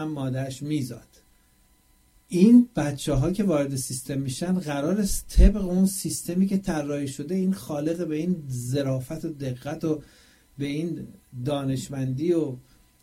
مادرش میزاد. این بچه ها که وارد سیستم میشن قرار طبق اون سیستمی که طراحی شده این خالق به این ظرافت و دقت و به این دانشمندی و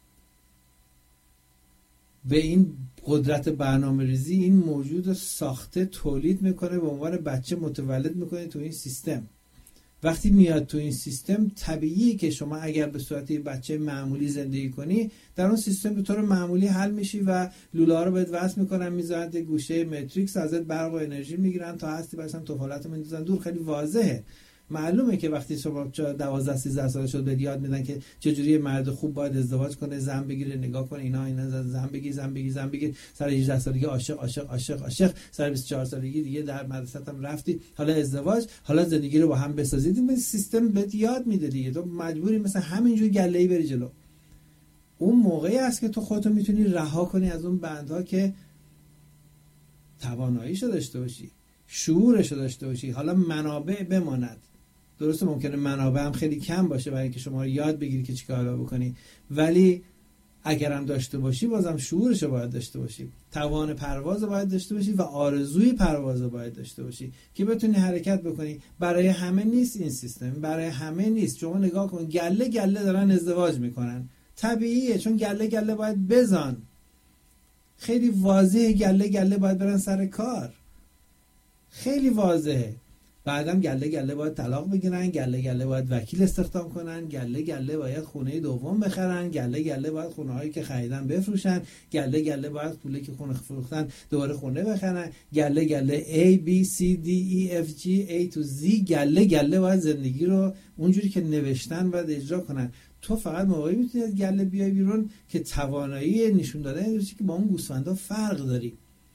به این قدرت برنامه ریزی این موجود ساخته تولید میکنه، به عنوان بچه متولد میکنه تو این سیستم. وقتی میاد تو این سیستم طبیعیه که شما اگر به صورت بچه معمولی زندگی کنی در اون سیستم به طور معمولی حل میشی و لوله ها رو بهت وصل میکنن، میذارن یه گوشه ماتریکس، ازت برق و انرژی میگیرن تا هستی مثلا طفولت رو میندازن دور. خیلی واضحه، معلومه که وقتی شما 12 13 سال شد بهت یاد میدن که چجوری مرد خوب باید ازدواج کنه، زن بگیره، نگاه کنه، اینا زن بگیر سر 18 سالگی عاشق، سر 24 سالگی دیگه در مدرسه هم رفتی، حالا ازدواج، حالا زندگی رو با هم بسازید. این سیستم بهت یاد میده دیگه، تو مجبوری مثلا همینجوری گله‌ای بری جلو. اون موقعی است که تو خودت میتونی رها کنی از اون بندها که تواناییشو داشته باشی، شعورشو داشته باشی. حالا منابع بماند، درسته ممکنه منابع هم خیلی کم باشه برای اینکه شما یاد بگیری که چیکار بکنی، ولی اگرم داشته باشی بازم شعورشو باید داشته باشی، توان پرواز باید داشته باشی و آرزوی پرواز باید داشته باشی که بتونی حرکت بکنی. برای همه نیست این سیستم، برای همه نیست. شما نگاه کن، گله گله دارن ازدواج میکنن، طبیعیه، چون گله گله باید بزن، خیلی واضحه، گله گله باید برن سر کار، خیلی واضحه. بعدم گله گله باید طلاق بگیرن، گله گله باید وکیل استخدام کنن، گله گله باید خونه دوم بخرن، گله گله باید خونه هایی که خریدن بفروشن، گله گله باید پولی که خونه فروختن دوباره خونه بخرن، گله گله A B C D E F G A to Z، گله گله باید زندگی رو اونجوری که نوشتن باید اجرا کنن. تو فقط موقعی میتونی از گله بیای بیرون که توانایی نشون دادن این که با اون گوسفندا فرق داری.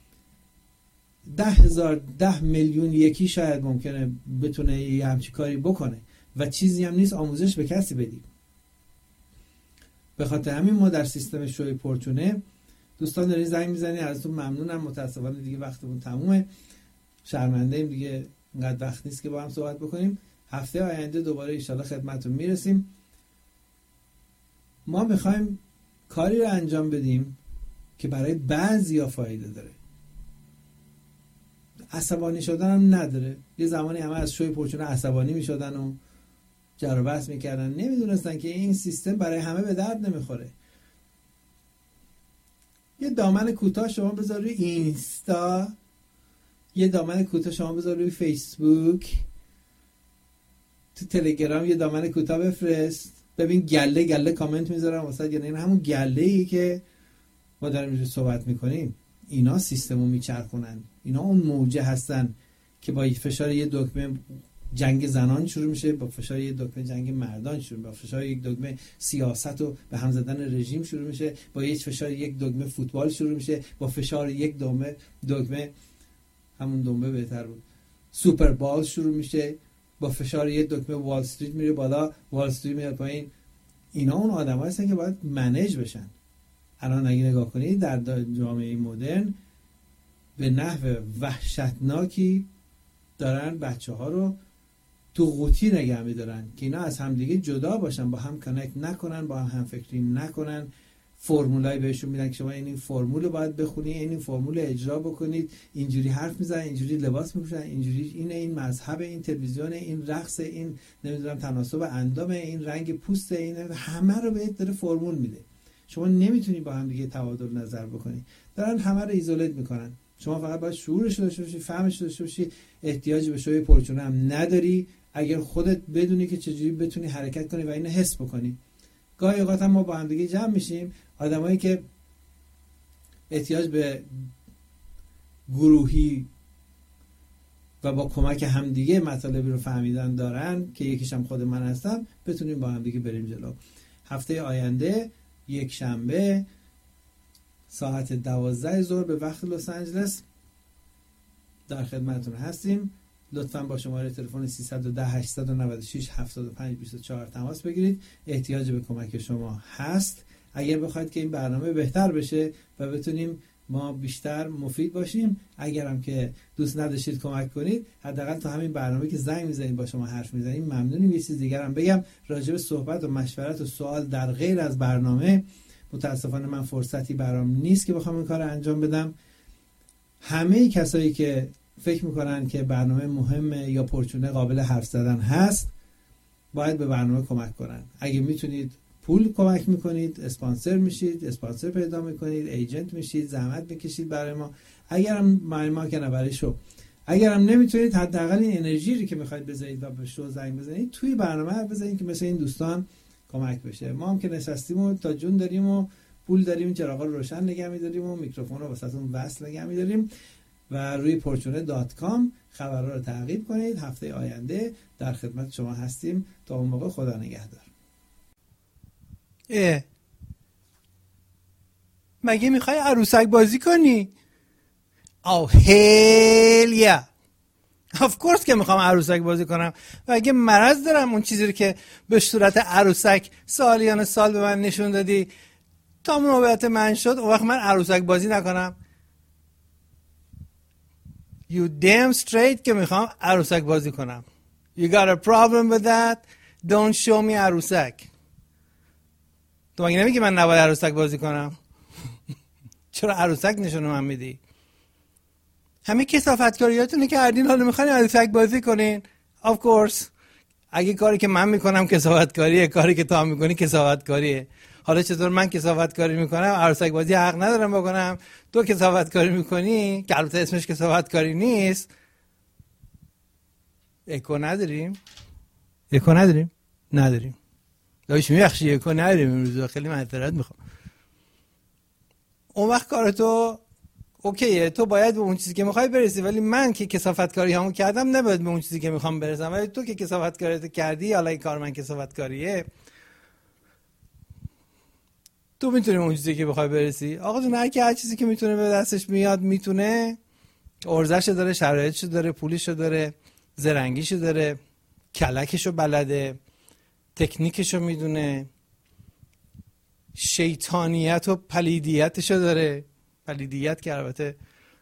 10 میلیون یکی شاید ممکنه بتونه یه همچی کاری بکنه و چیزی هم نیست آموزش به کسی بدی. به خاطر همین ما در سیستم شوی پورتونه دوستان دارین زنگ میزنی، ازتون ممنونم. متاسفانه دیگه وقتمون تمومه، شرمنده ایم دیگه، اینقدر وقت نیست که با هم صحبت بکنیم. هفته آینده دوباره ان شاءالله خدمتتون میرسیم. ما میخوایم کاری رو انجام بدیم که برای بعضیا فایده داره، عصبانی شدن هم نداره. یه زمانی همه از شوی پورچونه عصبانی میشدن و جر و بحث میکردن، نمیدونستن که این سیستم برای همه به درد نمیخوره. یه دامن کوتاه شما بذار روی اینستا، یه دامن کوتاه شما بذار روی فیسبوک، تو تلگرام یه دامن کوتاه بفرست، ببین گله گله کامنت میذارم واسه، یعنی همون گله ای که ما داریم اینجا صحبت میکنیم. اینا سیستمو میچرخونن، اینا اون موجه هستن که با فشار یه دکمه جنگ زنان شروع میشه، با فشار یه دکمه جنگ مردان شروع میشه، با فشار یک دکمه سیاست و به هم زدن رژیم شروع میشه، با یک فشار یک دکمه فوتبال شروع میشه، با فشار یک دکمه همون دنبه بهتر بود سوپر بال شروع میشه، با فشار یک دکمه وال استریت میره بالا، وال استریت میاد پایین. اینا اون آدمایی هستن که باید منیج بشن. الان اگه نگاه کنید در جامعه مدرن به نحو وحشتناکی دارن بچه ها رو تو قوطی نگه می‌دارن که اینا از همدیگه جدا باشن، با هم کانکت نکنن، با هم فکری نکنن. فرمولای بهشون میدن که شما این فرمول رو باید بخونی، این فرمول اجرا بکنید، اینجوری حرف میزنن، اینجوری لباس میپوشن، اینجوری این مذهب، این تلویزیون، این رقص، این نمیدونم تناسب اندام، این رنگ پوست، این همه رو بهت داره فرمول میده. شما نمیتونی با هم دیگه تبادل نظر بکنی، دارن همه رو ایزولیت میکنن. شما فقط باید شعورش داشته باشی، فهمش داشته باشی، احتیاجی به شوی پرچونه هم نداری اگر خودت بدونی که چجوری بتونی حرکت کنی و اینو حس بکنی. گاهی اوقات هم ما با هم دیگه جمع میشیم، آدمایی که احتیاج به گروهی و با کمک همدیگه مطالبی رو فهمیدن دارن که یکیش هم خود من هستم، بتونیم با هم دیگه بریم جلو. هفته آینده یک شنبه ساعت 12 ظهر به وقت لس آنجلس در خدمتتون هستیم. لطفاً با شماره تلفن 310 896 7524 تماس بگیرید. احتیاج به کمک شما هست اگر بخواید که این برنامه بهتر بشه و بتونیم ما بیشتر مفید باشیم. اگرم که دوست نداشتید کمک کنید، حداقل تو همین برنامه که زنگ میزنید با شما حرف میزنیم ممنونیم. یه چیز دیگه هم بگم، راجع به صحبت و مشورت و سوال در غیر از برنامه متاسفانه من فرصتی برام نیست که بخوام این کار رو انجام بدم. همه کسایی که فکر میکنن که برنامه مهمه یا پرچونه قابل حرف زدن هست باید به برنامه کمک کنن. اگه میتونید پول کمک میکنید، اسپانسر میشید، اسپانسر پیدا میکنید، ایجنت میشید، زحمت میکشید برای ما. اگرم ما که برای شو، اگرم نمیتونید حداقل این انرژی رو که میخواید بذارید و به شو زنگ بزنید توی برنامه بذارید که مثل این دوستان کمک بشه. ما هم که نشستیم و تا جون داریم و پول داریم، چراغا رو روشن نگه می‌داریم و میکروفون رو واسهتون وصل نگه می‌داریم و روی porchune.com خبرها رو تعقیب کنید. هفته آینده در خدمت شما هستیم. تا اون موقع خدا نگهدار. مگه میخوای عروسک بازی کنی؟ Oh hell yeah. Of course که میخوام عروسک بازی کنم و اگه مرض دارم اون چیزی رو که به صورت عروسک سالیان سال به من نشون دادی تا نوبت من شد اون وقت من عروسک بازی نکنم. You damn straight که میخوام عروسک بازی کنم. You got a problem with that? Don't show me عروسک. تو مگه نمیگی من نباید عروسک بازی کنم؟ چرا عروسک نشون من میدی؟ همه کثافتکاریاتونو کردین حالا میخواین عروسک بازی کنین؟ Of course. اگه کاری که من میکنم کثافتکاریه، کاری که تو هم میکنی کثافتکاریه. حالا چطور من کثافتکاری میکنم عروسک بازی حق ندارم بکنم، تو کثافتکاری میکنی که البته اسمش کثافتکاری نیست. اکو نداریم؟ نداریم. داشت میبخشی اکو نداریم امروز، خیلی معذرت میخوام. اون وقت کار تو اوکیه، تو باید به اون چیزی که میخوای برسی، ولی من که کثافتکاری همون کردم نباید به اون چیزی که میخوام برسم. ولی تو که کثافتکاریت کردی، حالا این کار من کثافتکاریه، تو میتونی اون چیزی که بخوای برسی. آقا جون هر چیزی که میتونه به دستش میاد میتونه، ارزشش داره، شرایطش داره، پولش داره، زرنگیش داره، کلکشو بلده، تکنیکشو میدونه، شیطانیت و پلیدیتشو داره. پلیدیت که البته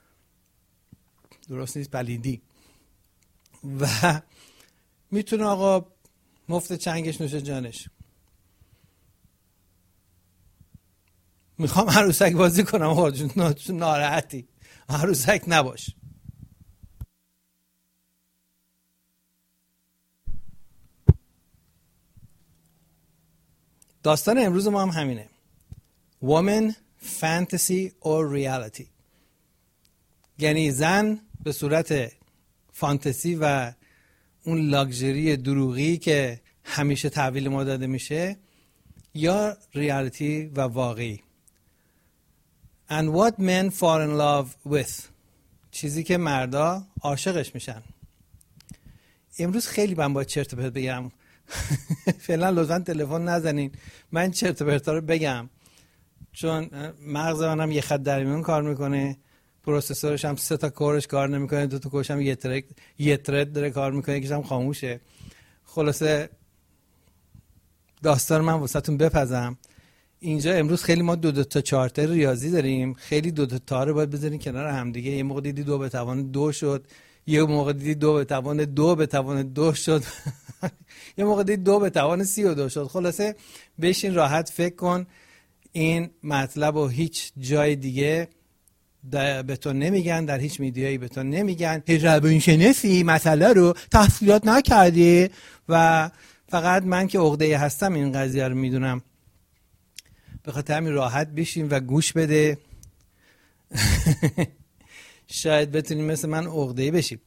درست نیست، پلیدی. و میتونه آقا مفت چنگش نوش جانش. میخوام عروسک بازی کنم آقا جون، ناراحتی عروسک نباش. داستان امروز ما هم همینه. Woman, fantasy or reality. یعنی زن به صورت فانتزی و اون لاکچری دروغی که همیشه تحویل ما داده میشه، یا ریالیتی و واقعی. And what men fall in love with. چیزی که مردا عاشقش میشن. امروز خیلی من باید چرت و پرت بگم. فعلا لطفا تلفن نزنین، من چرت و پرتا رو بگم، چون مغز منم یه خط در میون کار میکنه، پروسسورش هم 3 تا کورش کار نمیکنه، 2 تا کورش هم یه ترد داره کار میکنه، یکیش هم خاموشه. خلاصه داستان من واسهتون بپزم. اینجا امروز خیلی ما 2 تا چارتر ریاضی داریم، خیلی 2 تا رو باید بذارین کنار هم دیگه. یه موقع دیدی 2 به توان 2 شد، یه موقع دیدی 2 به توان 2 به توان 2 شد، یه موقع دیدی 2 به توان 32 شد. خلاصه بشین راحت فکر کن. این مطلب رو هیچ جای دیگه به تو نمیگن، در هیچ میدیایی به تو نمیگن. هیچ روانشناسی مسئله رو تحصیلات نکردی و فقط من که عقده هستم این قضیه رو میدونم. به خاطر همین راحت بشین و گوش بده. شاید بتونیم مثل من عقده‌ای بشیم.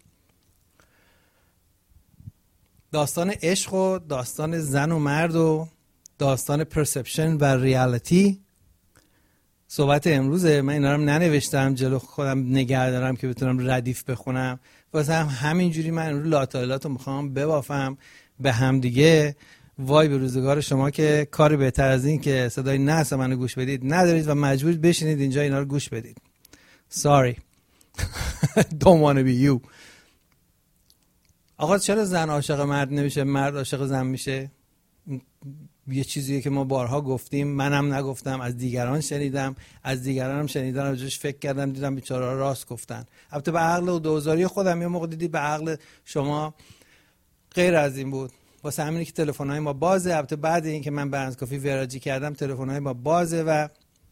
داستان عشق و داستان زن و مرد و داستان پرسپشن و ریالیتی صحبت امروزه. من اینا رو ننوشتم، جلو خودم نگه دارم که بتونم ردیف بخونم. واسه همینجوری من امروز لاتایلات رو میخوام ببافم به هم دیگه. وای به روزگار شما که کاری بهتر از این که صدای نحس منو گوش بدید ندارید و مجبور بشینید اینجا اینا رو گوش بدید. Sorry. Don't want to be you. آقا چرا زن عاشق مرد نمیشه، مرد عاشق زن میشه؟ یه چیزیه که ما بارها گفتیم، منم نگفتم، از دیگران شنیدم، از دیگرانم شنیدم، راجعش فکر کردم، دیدم بیچاره‌ها راست گفتن. البته به عقل و دوزاری خودم یه موقع دیدی به عقل شما غیر از این بود، واسه همینه که تلفن‌های ما بازه. البته بعد اینکه من برنامه کافی وراجی کردم تلفن‌های ما بازه و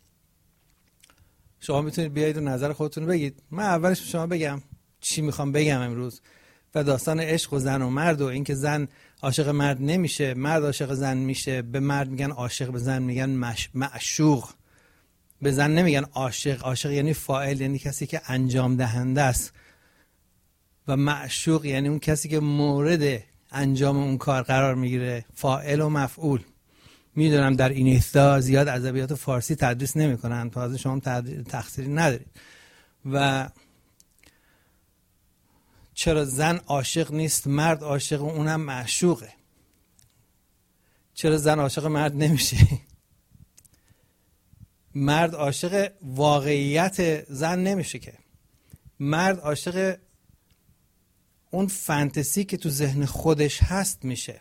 شما میتونید بیایید و نظر خودتون رو بگید. من اولش به شما بگم چی میخوام بگم امروز و داستان عشق و زن و مرد و اینکه زن عاشق مرد نمیشه، مرد عاشق زن میشه. به مرد میگن عاشق، به زن میگن معشوق. به زن نمیگن عاشق. عاشق یعنی فاعل، یعنی کسی که انجام دهنده است، و معشوق یعنی اون کسی که مورد انجام اون کار قرار میگیره، فاعل و مفعول. میدونم در این ایستا زیاد ادبیات فارسی تدریس نمیکنن، تازه شما تقصیری ندارید. و چرا زن عاشق نیست مرد عاشق، اونم معشوقه؟ چرا زن عاشق مرد نمیشه؟ مرد عاشق واقعیت زن نمیشه که. مرد عاشق اون فانتزی که تو ذهن خودش هست میشه،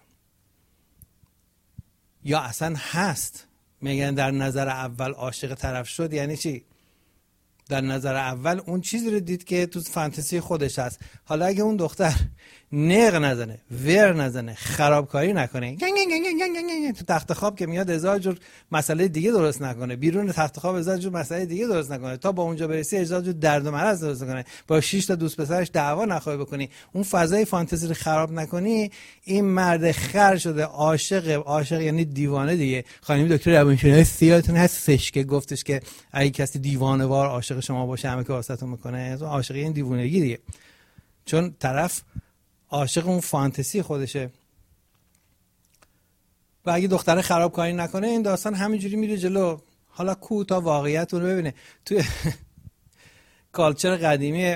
یا اصلا هست. میگن در نظر اول عاشق طرف شد. یعنی چی؟ در نظر اول اون چیزی رو دید که تو فانتزی خودش هست. حالا اگه اون دختر نق نزنه، ور نزنه، خرابکاری نکنه، تو تخت خواب که میاد 1000 جور مسئله دیگه درست نکنه، بیرون تخت خواب 1000 جور مسئله دیگه درست نکنه، تا با اونجا برسی 1000 جور درد و مرض درست نکنه، با 6 تا دوست پسرش دعوا نخواهی بکنی، اون فضای فانتزی رو خراب نکنی، این مرد خر شده عاشق یعنی دیوانه دیگه. خانم دکتر روانشناسی یادتون هستش که گفتش که اگه کسی دیوانه وار عاشق شما باشه همه که واسهتون میکنه، عاشقی این دیوونگی دیگه. چون طرف عاشق اون فانتزی خودشه. و اگه دختره خرابکاری نکنه این داستان همینجوری میره جلو. حالا کو تا واقعیت رو ببینه. توی کالچر قدیمی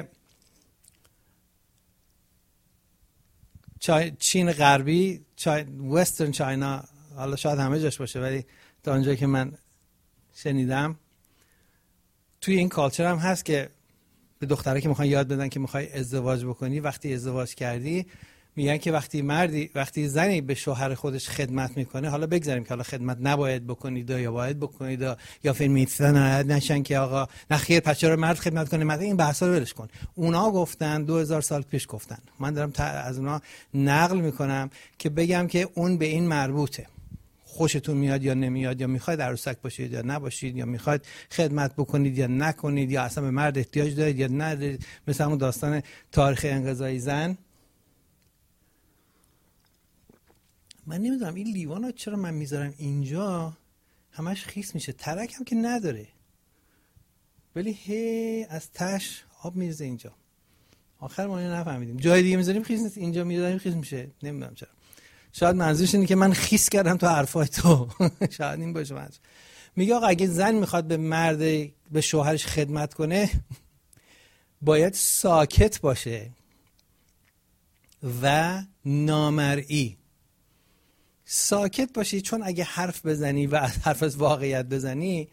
چین غربی، وسترن چاینا، حالا شاید همه جاش باشه ولی تا اونجایی که من شنیدم توی این کالچر هم هست که به دختره که میخوان یاد بدن که میخوای ازدواج بکنی، وقتی ازدواج کردی میگن که وقتی زنی به شوهر خودش خدمت میکنه، حالا بگذاریم که حالا خدمت نباید بکنید یا باید بکنید یا فیلم میتونن نشن که آقا نخیر پس چرا مرد خدمت کنه، مثلا این بحثا رو ولش کن. اونا گفتن 2000 سال پیش گفتن، من دارم از اونا نقل میکنم که بگم که اون به این مربوطه. خوشتون میاد یا نمیاد، یا میخواید عروسک باشید یا نباشید، یا میخواید خدمت بکنید یا نکنید، یا اصلا به مرد احتیاج دارید یا ندارید. مثل همون داستان تاریخ انقضای زن. من نمیدونم این لیوانا چرا من میذارم اینجا همش خیس میشه، ترک هم که نداره ولی هی از تش آب میریزه اینجا. آخر ما اینو نفهمیدیم، جای دیگه میذاریم خیس نیست، اینجا میذاریم خیس میشه. نمیدونم چرا. شاید منظورش اینه که من خیس کردم تو حرفای تو. شاید این باشه منظور. میگه آقا اگه زن میخواد به شوهرش خدمت کنه باید ساکت باشه و نامرئی. ساکت باشی، چون اگه حرف بزنی و از حرفت واقعیت بزنی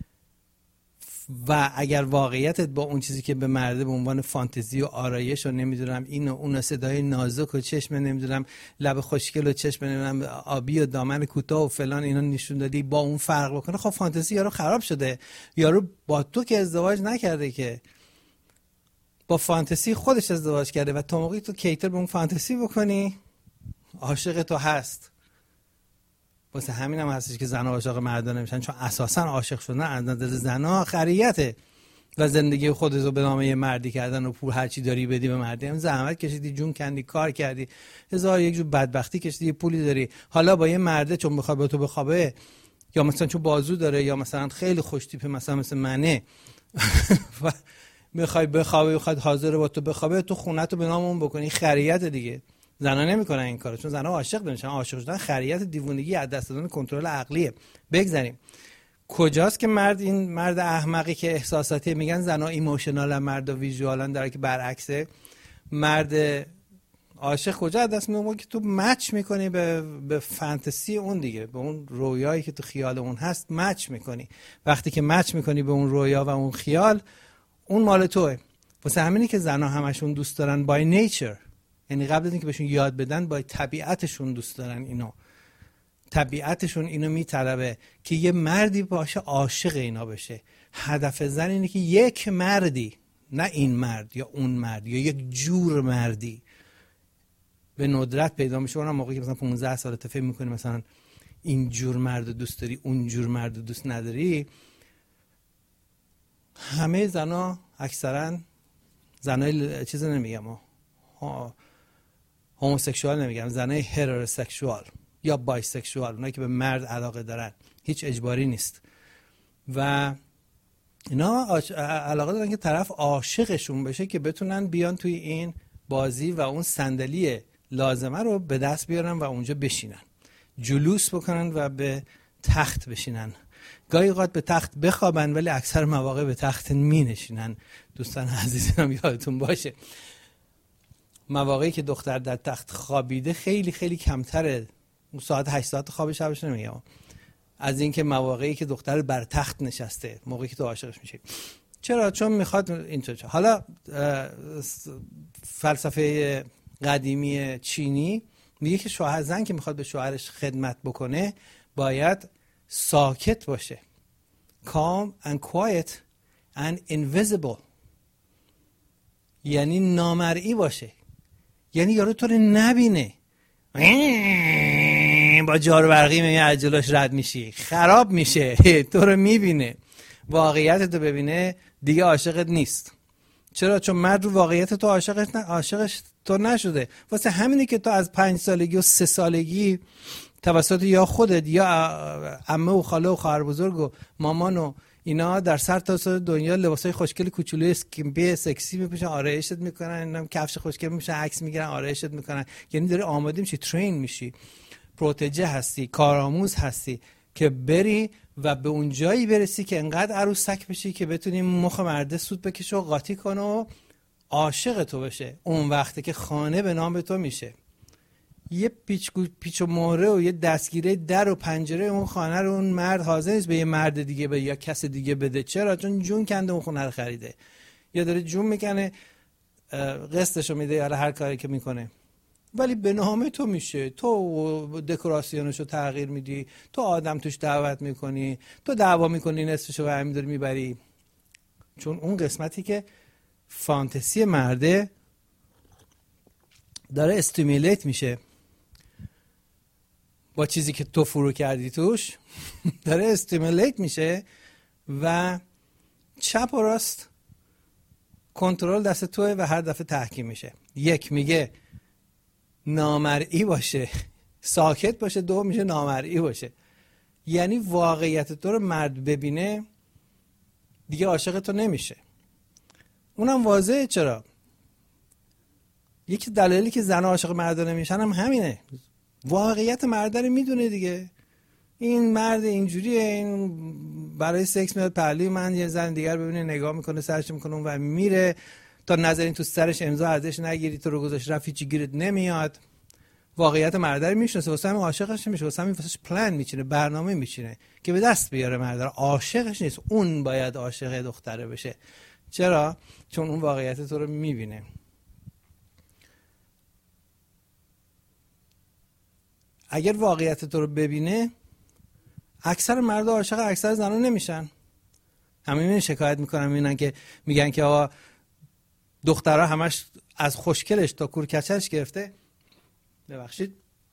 و اگر واقعیتت با اون چیزی که به مرده به عنوان فانتزی و آرایش و نمیدونم این و اون صدای نازک و چشم نمیدونم لب خوشگل و چشم نمیدونم آبی و دامن کوتاه و فلان اینا نشون دادی، با اون فرق بکنه، خب فانتزی یارو خراب شده. یارو با تو که ازدواج نکرده، که با فانتزی خودش ازدواج کرده و تا موقعی تو کیتر به اون فانتزی بکنی عاشق تو هست. واسه همین هم هستش که زن‌ها عاشق مردا نمیشن، چون اساسا عاشق شدن از نظر زن‌ها خریته و زندگی خودت رو به نام یه مردی کردن و پول هرچی داری بدی به مردی. هم زحمت کشیدی، جون کندی، کار کردی، هزار یک جور بدبختی کشیدی، یه پولی داری. حالا با یه مرده چون میخواد با تو بخوابه، یا مثلا چون بازو داره، یا مثلا خیلی خوش تیپه مثل منه و میخوای بخوابه، میخواد حاضر با تو بخوابه، تو خونه‌تو به نام اون بکنی. خریت دیگه. زنا نمیکنن این کارو، چون زنا عاشق نمیشن. عاشق شدن خریت دیوونگی، از دست دادن کنترل عقلیه. بگذاریم کجاست که این مرد احمقی که احساساتی، میگن زنا ایموشنال، مرد ویژوالن، در که برعکسه. مرد عاشق کجا از دست میاد؟ که تو مچ میکنی به فانتزی اون دیگه، به اون رویایی که تو خیال اون هست مچ میکنی. وقتی که مچ میکنی به اون رویا و اون خیال، اون مال توئه. واسه همینه که زنا همشون دوست دارن بای نیچر، یعنی قبل از اینکه بهشون یاد بدن با طبیعتشون دوست دارن اینو. طبیعتشون اینو میطلبه که یه مردی باشه عاشق اینا بشه. هدف زن اینه که یک مردی، نه این مرد یا اون مرد یا یک جور مردی، به ندرت پیدا میشه. اونم موقعی که مثلا 15 سالت فکر میکنی مثلا این جور مرد دوست داری، اون جور مرد دوست نداری. همه زنا اکثرا زنای چیز نمیگم هوموسکسوال نمیگم، زنای هتروسکسوال یا بایسکسوال، اونایی که به مرد علاقه دارن، هیچ اجباری نیست و اینا علاقه دارن که طرف عاشقشون بشه که بتونن بیان توی این بازی و اون صندلی لازمه رو به دست بیارن و اونجا بشینن، جلوس بکنن و به تخت بشینن. گاهی اوقات به تخت بخوابن ولی اکثر مواقع به تخت می نشینن. دوستان عزیزم یادتون باشه مواقعی که دختر در تخت خوابیده خیلی خیلی کمتره، ساعت 8 ساعت خواب شبش نمیگم، از اینکه مواقعی که دختر بر تخت نشسته موقعی که تو عاشقش میشی. چرا؟ چون میخواد اینطور. حالا فلسفه قدیمی چینی میگه که شوهر زن که میخواد به شوهرش خدمت بکنه باید ساکت باشه، calm and quiet and invisible، یعنی نامرئی باشه، یعنی یارو تو رو نبینه با جارو برقی میگه از جلوش رد میشی خراب میشه، تو رو میبینه، واقعیت تو ببینه دیگه عاشقت نیست. چرا؟ چون مرد رو واقعیت تو عاشقش تو نشده. واسه همینه که تو از 5 سالگی و 3 سالگی توسط یا خودت یا عمه و خاله و خواهر بزرگ و مامان و اینا در سر تا دنیا لباسای خوشگل کوچولوی اسکیمپی سکسی میپوشن، آرایشت میکنن، اینا کفش خوشگل میپوشن، عکس میگیرن، آرایشت میکنن، یعنی داری آماده میشی، ترین میشی، پروتژه هستی، کارآموز هستی که بری و به اون جایی برسی که انقدر عروسک بشی که بتونی مخ مرده سود بکشه و قاطی کنه و عاشق تو بشه. اون وقته که خانه به نام تو میشه. یه پیچ و مهره و یه دستگیره در و پنجره اون خانه رو اون مرد حاضر نیست به یه مرد دیگه به یا کس دیگه بده. چرا؟ چون جون کنده اون خونه رو خریده، یا داره جون میکنه قسطشو میده یا هر کاری که میکنه، ولی به نام تو میشه. تو دکوراسیونشو تغییر میدی، تو آدم توش دعوت میکنی، تو دعوا میکنی نصفشو برمی داری میبری. چون اون قسمتی که فانتزی مرده داره استیمیلیت میشه با چیزی که تو فرو کردی توش داره استیمیلیت میشه و چپ و راست کنترل دست توه و هر دفعه تحکیم میشه. یک میگه نامرئی باشه، ساکت باشه. دو میشه نامرئی باشه، یعنی واقعیت تو رو مرد ببینه دیگه عاشق تو نمیشه. اونم واضحه. چرا؟ یکی دلیلی که زن عاشق مرد نمیشن هم همینه، واقعیت مرد رو میدونه دیگه. این مرد اینجوریه، این برای سکس میاد پهلوی من، یه زن دیگر ببینه نگاه میکنه سرش میکنه و میره، تا نظرین تو سرش امضا ازش نگیری تو رو گذاشت رفت هیچی گیرت نمیاد. واقعیت مرد رو میشناسه، واسه همین عاشقش نمیشه، واسه همین واسش پلن میچینه، برنامه میچینه که به دست بیاره مرد رو. عاشقش نیست، اون باید عاشق دختره بشه. چرا؟ چون اون واقعیت تو رو میبینه. اگر واقعیت تو رو ببینه اکثر مردا عاشق اکثر زنا نمیشن. همین شکایت میکنن میگن که آقا دخترها همش از خوشگلش تا کورکچه‌اش گرفته. ببخشید،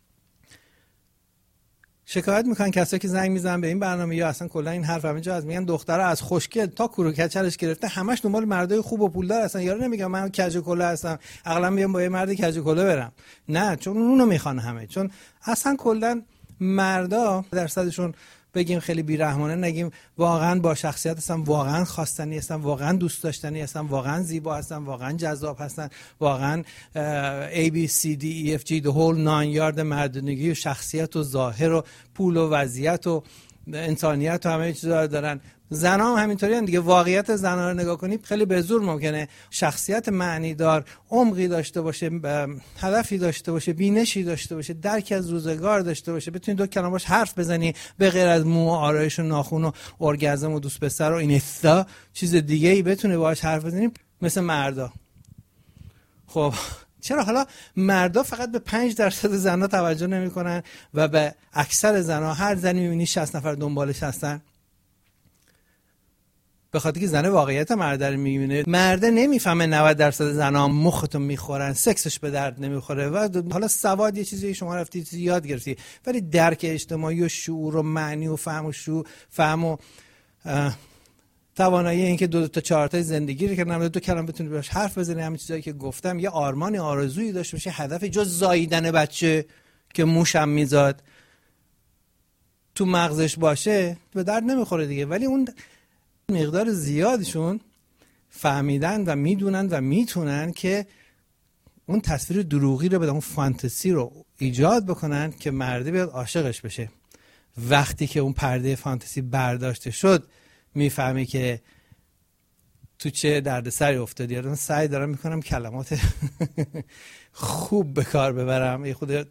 شکایت میکنن کسایی که زنگ میزنن به این برنامه یا اصلا کلا این حرف همینجا از میگن دخترها از خوشگل تا کورکچه‌اش گرفته همش دنبال مردای خوب و پولدار هستن. یارو نمیگم من کج و کله هستم اقلا بیام با یه مرد کج و کله برم، نه، چون اونو میخوان همه. چون اصلا کلا مردا درصدشون بگیم خیلی بیرحمانه نگیم واقعا با شخصیت هستن، واقعا خواستنی هستن، واقعا دوست داشتنی هستن، واقعا زیبا هستن، واقعا جذاب هستن، واقعا A B C D E F G the whole 9 یارد مردونگی و شخصیت و ظاهر و پول و وضعیت و انسانیت و همه چیزا دارن. زنا هم همینطوری هستن دیگه. واقعیت زنا رو نگاه کنید خیلی به زور ممکنه شخصیت معنی دار، عمقی داشته باشه، هدفی داشته باشه، بینشی داشته باشه، درکی از روزگار داشته باشه، بتونی دو کلمه باش حرف بزنی به غیر از مو و آرایش و ناخن و ارگازم و دوست پسر و اینستا چیز دیگه ای بتونه باهاش حرف بزنی مثل مردا. خب چرا حالا مردا فقط به 5% زنا توجه نمیکنن و به اکثر زنا هر زنی میبینی 60 نفر دنبالش هستن؟ به خاطر که زنه واقعیت مرد رو میبینه. مرد نمیفهمه 90% زنا مختون میخورن، سکسش به درد نمیخوره و حالا سواد یه چیزی شما رفتی یاد گرفتی، ولی درک اجتماعی و شعور و معنی و فهم و توانایی این که 2 تا 4 تا زندگی رو کنم 2 کلمه بتونی باش حرف بزنی، همین چیزایی که گفتم، یه آرمانی آرزویی داشته باشه، هدفی جز زاییدن بچه که موشم میزاد تو مغزش باشه به درد نمیخوره دیگه. ولی اون مقدار زیادشون فهمیدن و میدونن و میتونن که اون تصویر دروغی رو بدن، اون فانتزی رو ایجاد بکنن که مرده بیاد عاشقش بشه. وقتی که اون پرده فانتزی برداشته شد میفهمی که تو چه دردسری افتادی. من سعی دارم میکنم کلمات خوب به کار ببرم، یه خود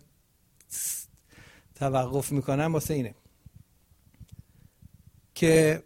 توقف میکنم واسه اینه که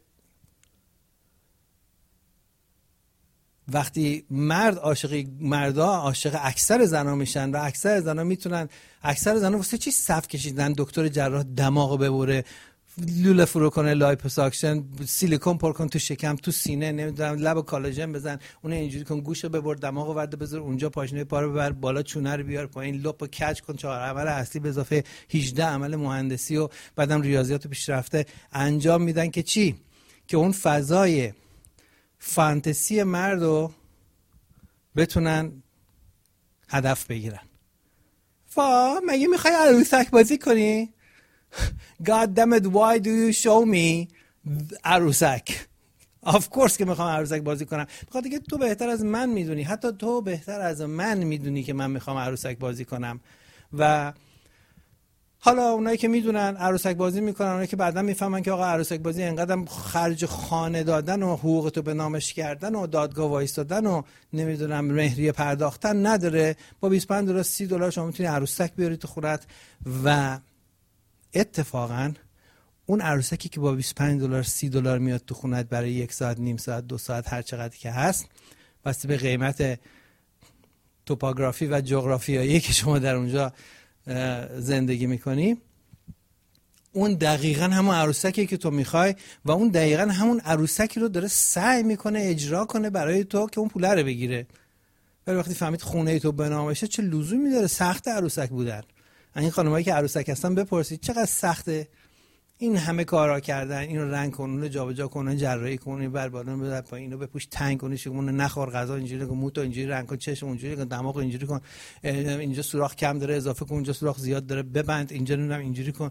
وقتی مردا عاشق اکثر زنا میشن و اکثر زنا میتونن، اکثر زنا واسه چی صف کشیدن دکتر جراح دماغو ببره، لوله فرو کنه، لایپوساکشن، سیلیکون پر کن تو شکم، تو سینه، نمیدونم لب کالاژن بزن، اون اینجوری کن، گوشو ببر، دماغو ورد بذار اونجا، پاشنه پا رو ببر بالا، چونه رو بیار پایین، لپو کج کن، 4 عمل اصلی به اضافه 18 عمل مهندسی و بعدم ریاضیات پیشرفته انجام میدن که چی؟ که اون فضای فانتزی مردو بتونن هدف بگیرن. مگه میخوای عروسک بازی کنی؟ God damn it, why do you show me عروسک؟ of course که میخوام عروسک بازی کنم، بخاطر که تو بهتر از من میدونی، حتی تو بهتر از من میدونی که من میخوام عروسک بازی کنم. و حالا اونایی که میدونن عروسک بازی میکنن، اونایی که بعدا میفهمن که آقا عروسک بازی اینقدر خرج خانه دادن و حقوق تو به نامش کردن و دادگاه وایستادن و نمیدونم مهریه پرداختن نداره، با $25 $30 شما میتونی عروسک بیاری تو خونت. و اتفاقا اون عروسکی که با $25 $30 میاد تو خونت برای 1 ساعت، نیم ساعت، 2 ساعت، هر چقدر که هست، بسته به قیمت توپوگرافی و جغرافیایی که شما در اونجا زندگی میکنی، اون دقیقاً همون عروسکی که تو میخوای و اون دقیقاً همون عروسکی رو داره سعی میکنه اجرا کنه برای تو که اون پوله رو بگیره. ولی وقتی فهمید خونه تو به نامشه، چه لزومی داره سخت عروسک بودن؟ این خانمایی که عروسک هستن بپرسید چقدر سخته این همه کارا کردن، اینو رنگ کن، اونو جابجا کن، جراحی کن، این بر بالا بذار پایین، اینو بپوش، تنگ کنی، شگون نخور، غذا اینجوری کن، موتو اینجوری رنگ کن، چشم اونجوری کن، دماغ اینجوری کن، اینجا سوراخ کم داره اضافه کن، اینجا سوراخ زیاد داره ببند، اینجا نمیدونم اینجوری کن.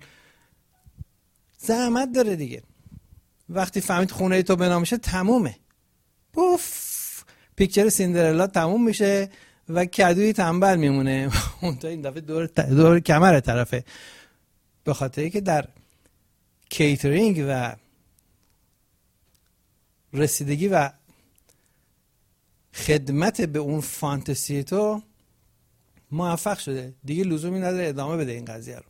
زحمت داره دیگه. وقتی فهمید خونه تو بنامشه تمومه، پوف، پیکچر سیندرلا تموم میشه و کدوی تنبل میمونه. اون تا این دفعه دور کمر طرفه. به خاطری که در کیترینگ و رسیدگی و خدمت به اون فانتزی تو موفق شده، دیگه لزومی نداره ادامه بده این قضیه رو.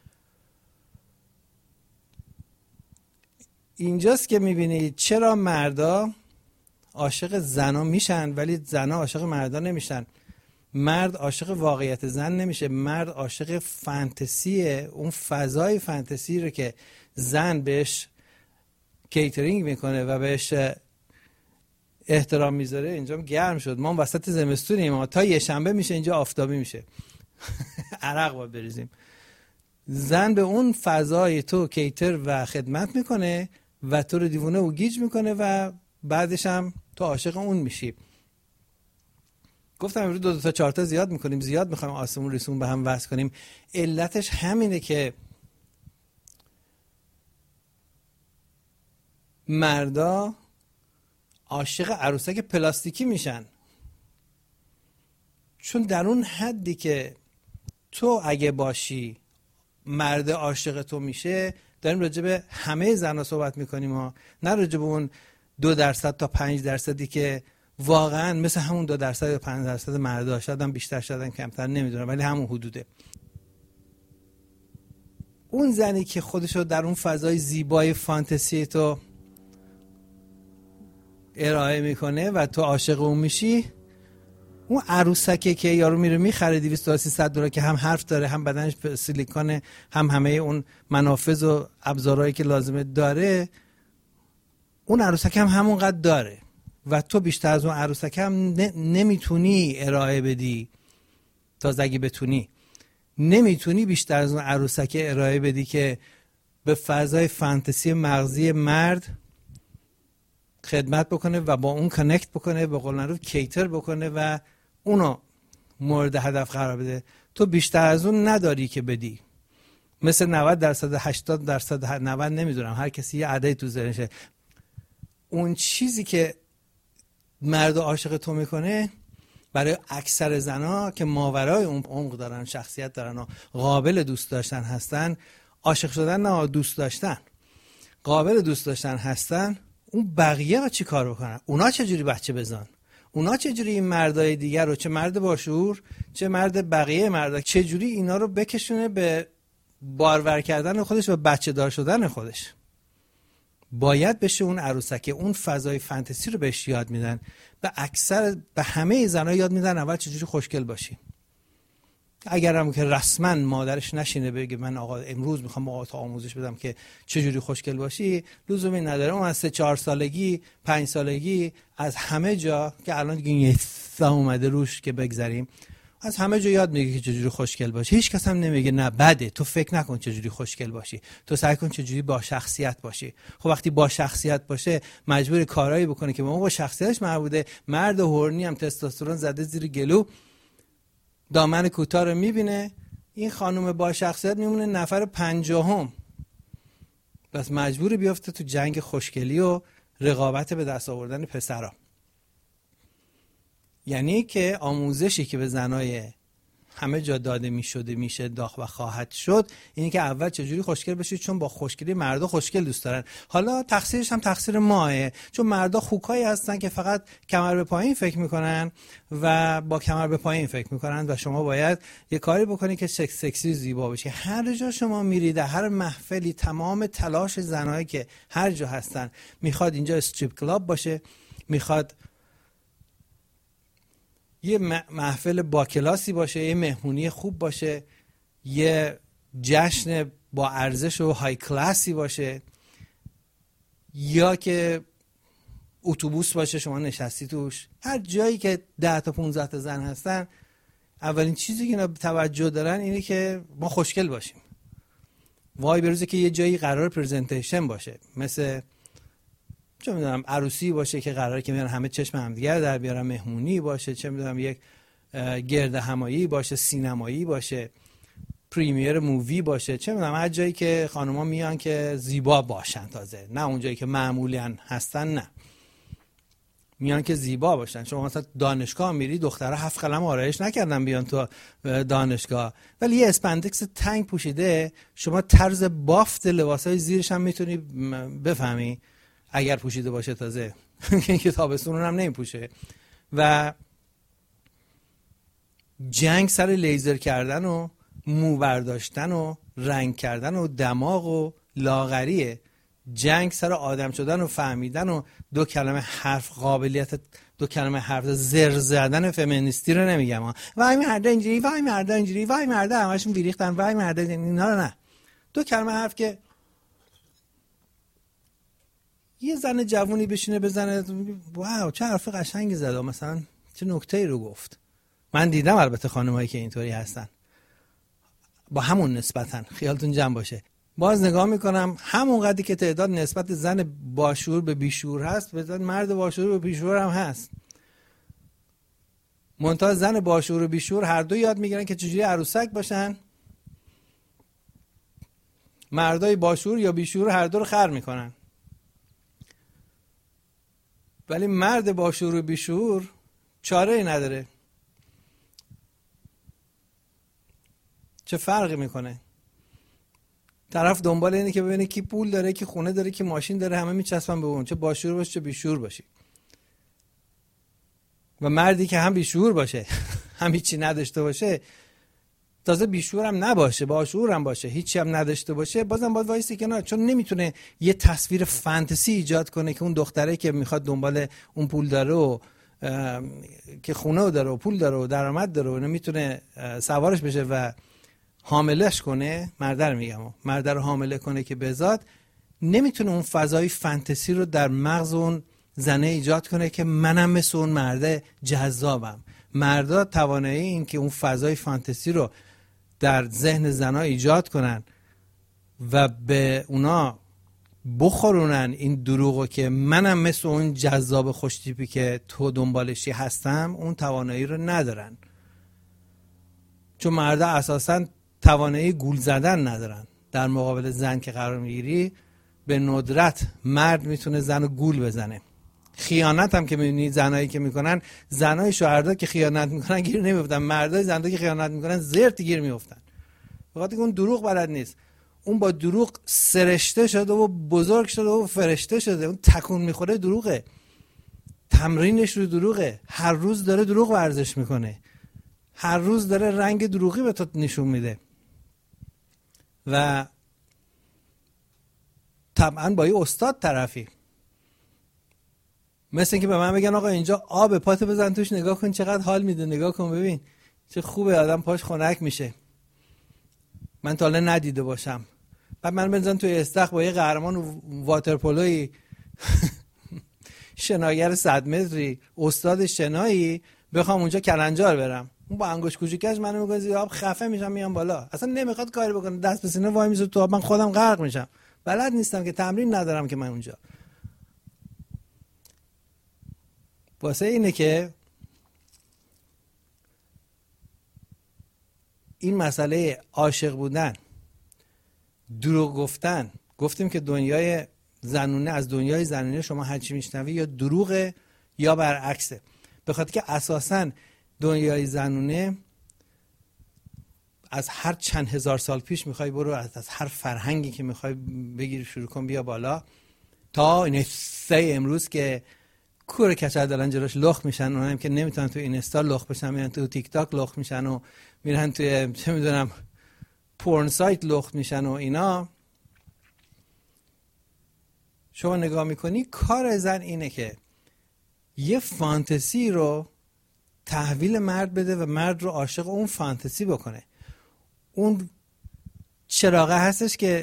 اینجاست که میبینید چرا مردا عاشق زنا میشن ولی زنا عاشق مردا نمیشن. مرد عاشق واقعیت زن نمیشه، مرد عاشق فانتزیه، اون فضای فانتزی رو که زن بهش کیترینگ میکنه و بهش احترام میذاره. اینجا گرم شد، ما وسط زمستونیم، ما تا یه شنبه میشه اینجا آفتابی میشه. عرق باید بریزیم. زن به اون فضای تو کیتر و خدمت میکنه و تو رو دیوونه و گیج میکنه و بعدش هم تو عاشق اون میشی. گفتم امروز 2 تا 4 تا زیاد میکنیم، زیاد میخوایم آسمون ریسمون به هم وصل کنیم. علتش همینه که مردا عاشق عروسک پلاستیکی میشن، چون در اون حدی که تو اگه باشی مرد عاشق تو میشه. داریم راجع به همه زنها صحبت میکنیم ها، نه راجع به اون 2% تا 5% که واقعا مثل همون 2% یا 5% مردا، شاید هم بیشتر شاید هم کمتر، نمیدونم، ولی همون حدوده. اون زنی که خودشو در اون فضای زیبای فانتزی تو ارائه میکنه و تو عاشق اون میشی، اون عروسکه که یارو میره میخره $200-300 که هم حرف داره، هم بدنش سیلیکونه، هم همه اون منافذ و ابزارهایی که لازمه داره، اون عروسک هم همونقدر داره و تو بیشتر از اون عروسک هم نمیتونی ارائه بدی. تازه اگه بتونی نمیتونی بیشتر از اون عروسک ارائه بدی که به فضای فانتزی مغزی مرد خدمت بکنه و با اون کانکت بکنه، به قول معروف کیتر بکنه و اونو مورد هدف قرار بده. تو بیشتر از اون نداری که بدی. مثل 90%، 80%، 90 نمیدونم، هر کسی یه عددی تو ذهنشه. اون چیزی که مرد عاشق تو میکنه برای اکثر زنا که ماورای اون عمق دارن، شخصیت دارن و قابل دوست داشتن هستن، عاشق شدن نه دوست داشتن، قابل دوست داشتن هستن، اون بقیه با چی کار بکنن؟ اونا چجوری بچه بزن؟ اونا چجوری این مردای دیگر رو، چه مرد با شعور چه مرد بقیه مردا، چجوری اینا رو بکشونه به بارور کردن خودش و بچه دار شدن خودش؟ باید بشه اون عروسک، اون فضای فانتزی رو بهش یاد میدن. به همه زنها یاد میدن اول چجوری خوشگل باشی. اگرم که رسما مادرش نشینه بگه من آقا امروز میخوام آقا تا آموزش بدم که چجوری خوشگل باشی، لزومی نداره. اون از 3-4 سالگی 5 سالگی از همه جا که الان دیگه یه اومده روش که بگذریم، از همه جا یاد میگه که چجوری خوشگل باشی. هیچ کس هم نمیگه نه بده، تو فکر نکن چجوری خوشگل باشی، تو سعی کن چجوری با شخصیت باشی. خب وقتی با شخصیت باشه مجبور کارایی بکنه که با شخصیتش مربوطه. مرد هورنی هم تستوسترون زده زیر گلو، دامن کوتاه رو میبینه، این خانم با شخصیت میمونه نفر 50م، بس مجبور بیافته تو جنگ خوشگلی و رقابت به دست آوردن پسرا. یعنی که آموزشی که به زنای همه جا داده میشه داغ و خواهد شد اینی که اول چجوری خوشگل بشید، چون با خوشگلی مردا خوشگل دوست دارن. حالا تقصیرش هم تقصیر ماه، چون مردا خوکایی هستن که فقط کمر به پایین فکر میکنن و با کمر به پایین فکر میکنن و شما باید یه کاری بکنید که سکسی زیبا بشه. هر جا شما میرید، هر محفلی، تمام تلاش زنایی که هر جا هستن، میخواد اینجا استریپ کلاب باشه، میخواد یه محفل با کلاسی باشه، یه مهمونی خوب باشه، یه جشن با ارزش و های کلاسی باشه، یا که اتوبوس باشه شما نشستی توش. هر جایی که 10 تا 15 تا زن هستن، اولین چیزی که اینا توجه دارن اینه که ما خوشگل باشیم. وای بروزه که یه جایی قرار پرزنتیشن باشه، مثل چه میدونم عروسی باشه که قراره که میان همه چشم همدیگر در بیارن، مهمونی باشه، چه میدونم یک گرد همایی باشه، سینمایی باشه، پریمیر مووی باشه، چه میدونم هر جایی که خانوما میان که زیبا باشن، تازه نه اون جایی که معمولی هستن، نه میان که زیبا باشن. شما مثلا دانشگاه میری، دخترها 7 قلم آرایش نکردن بیان تو دانشگاه، ولی یه اسپندکس تنگ پوشیده، شما طرز بافت لباسای زیرش هم میتونی بفهمی اگر پوشیده باشه. تازه که تابستون هم نمیپوشه. و جنگ سر لیزر کردن و مو برداشتن و رنگ کردن و دماغ و لاغریه. جنگ سر آدم شدن و فهمیدن و 2 کلمه حرف، قابلیت 2 کلمه حرف زر زدن فمینیستی رو نمیگم ها، وای مردا اینجوری، وای مردا اینجوری، وای مردا همشون بیریختن، وای مردا اینا رو نه. 2 کلمه حرف که یه زن جوونی بشینه بزنه واو چه حرف قشنگی زد، مثلا چه نکته‌ای رو گفت. من دیدم البته خانمایی که اینطوری هستن، با همون نسبتن، خیالتون جمع باشه. باز نگاه میکنم همون قدری که تعداد نسبت زن باشعور به بیشعور هست، به مرد باشعور به بیشعور هم هست. منتها زن باشعور و بیشعور هر دو یاد میگیرن که چجوری عروسک باشن، مردای باشعور یا بیشعور هر دو رو خر میکنن. ولی مرد با شعور و بیشعور چاره ای نداره. چه فرقی میکنه؟ طرف دنبال اینه که ببینه کی پول داره، کی خونه داره، کی ماشین داره، همه میچسبن به اون، چه با شعور باشه چه بیشعور باشه. و مردی که هم بیشعور باشه هم هیچی نداشته باشه، تازه بیشعور هم نباشه، با شعور هم باشه، هیچی هم نداشته باشه، بازم باید وایسی کنار، چون نمیتونه یه تصویر فانتزی ایجاد کنه که اون دختره که میخواد دنبال اون پول داره و که خونه داره و پول داره و درآمد داره و نمیتونه سوارش بشه و حاملش کنه. مرد رو میگم، مرد رو حامله کنه که بذات نمیتونه اون فضای فانتزی رو در مغز اون زنه ایجاد کنه که منم مثل اون مرده جذابم. مردا توانایی این که اون فضای فانتزی رو در ذهن زنها ایجاد کنن و به اونا بخورونن این دروغو که منم مثل اون جذاب خوشتیپی که تو دنبالشی هستم، اون توانایی رو ندارن. چون مردا اساساً توانایی گول زدن ندارن. در مقابل زن که قرار میگیری به ندرت مرد میتونه زن رو گول بزنه. خیانت هم که میبینی زنایی که میکنن، زنای شوهردا که خیانت میکنن گیر نمیافتن، مردای زندا که خیانت میکنن زرت گیر میافتن. فقط اون دروغ بلد نیست. اون با دروغ سرشته شده و بزرگ شده و فرشته شده. اون تکون میخوره دروغه. تمرینش رو دروغه. هر روز داره دروغ ورزش میکنه. هر روز داره رنگ دروغی به تو نشون میده. و طبعا با یه استاد طرفی. مثل اینکه به من بگن آقا اینجا آب پاتو بزن توش نگاه کن چقدر حال میده، نگاه کن ببین چه خوبه، آدم پاش خنک میشه. من تا حالا ندیده باشم. بعد من بزنم توی استخر با یه قهرمان واترپولوی شناگر 100 متری، استاد شنایی، بخوام اونجا کلنجار برم، اون با انگوش کوچیکش منو میگه زیر آب خفه میشم میام بالا، اصلا نمیخواد کاری بکنه، دست به سینه وای میسه تو آب، من خودم غرق میشم. بلد نیستم که، تمرین ندارم که من اونجا. واسه اینه که این مسئله عاشق بودن، دروغ گفتن، گفتیم که دنیای زنونه از دنیای زنونه شما هرچی میشنوی یا دروغه یا برعکسه. به خاطر که اساساً دنیای زنونه از هر چند هزار سال پیش میخوای برو، از هر فرهنگی که میخوای بگیری شروع کن بیا بالا تا این سه امروز که کور کچل دارن جلوش لخت میشن، اونایی که نمیتونن تو اینستا لخت بشن میرن تو تیک تاک لخت میشن و میرن توی چه میدونم پورن سایت لخت میشن و اینا. شما نگاه میکنی کار زن اینه که یه فانتزی رو تحویل مرد بده و مرد رو عاشق اون فانتزی بکنه. اون چراغه هستش که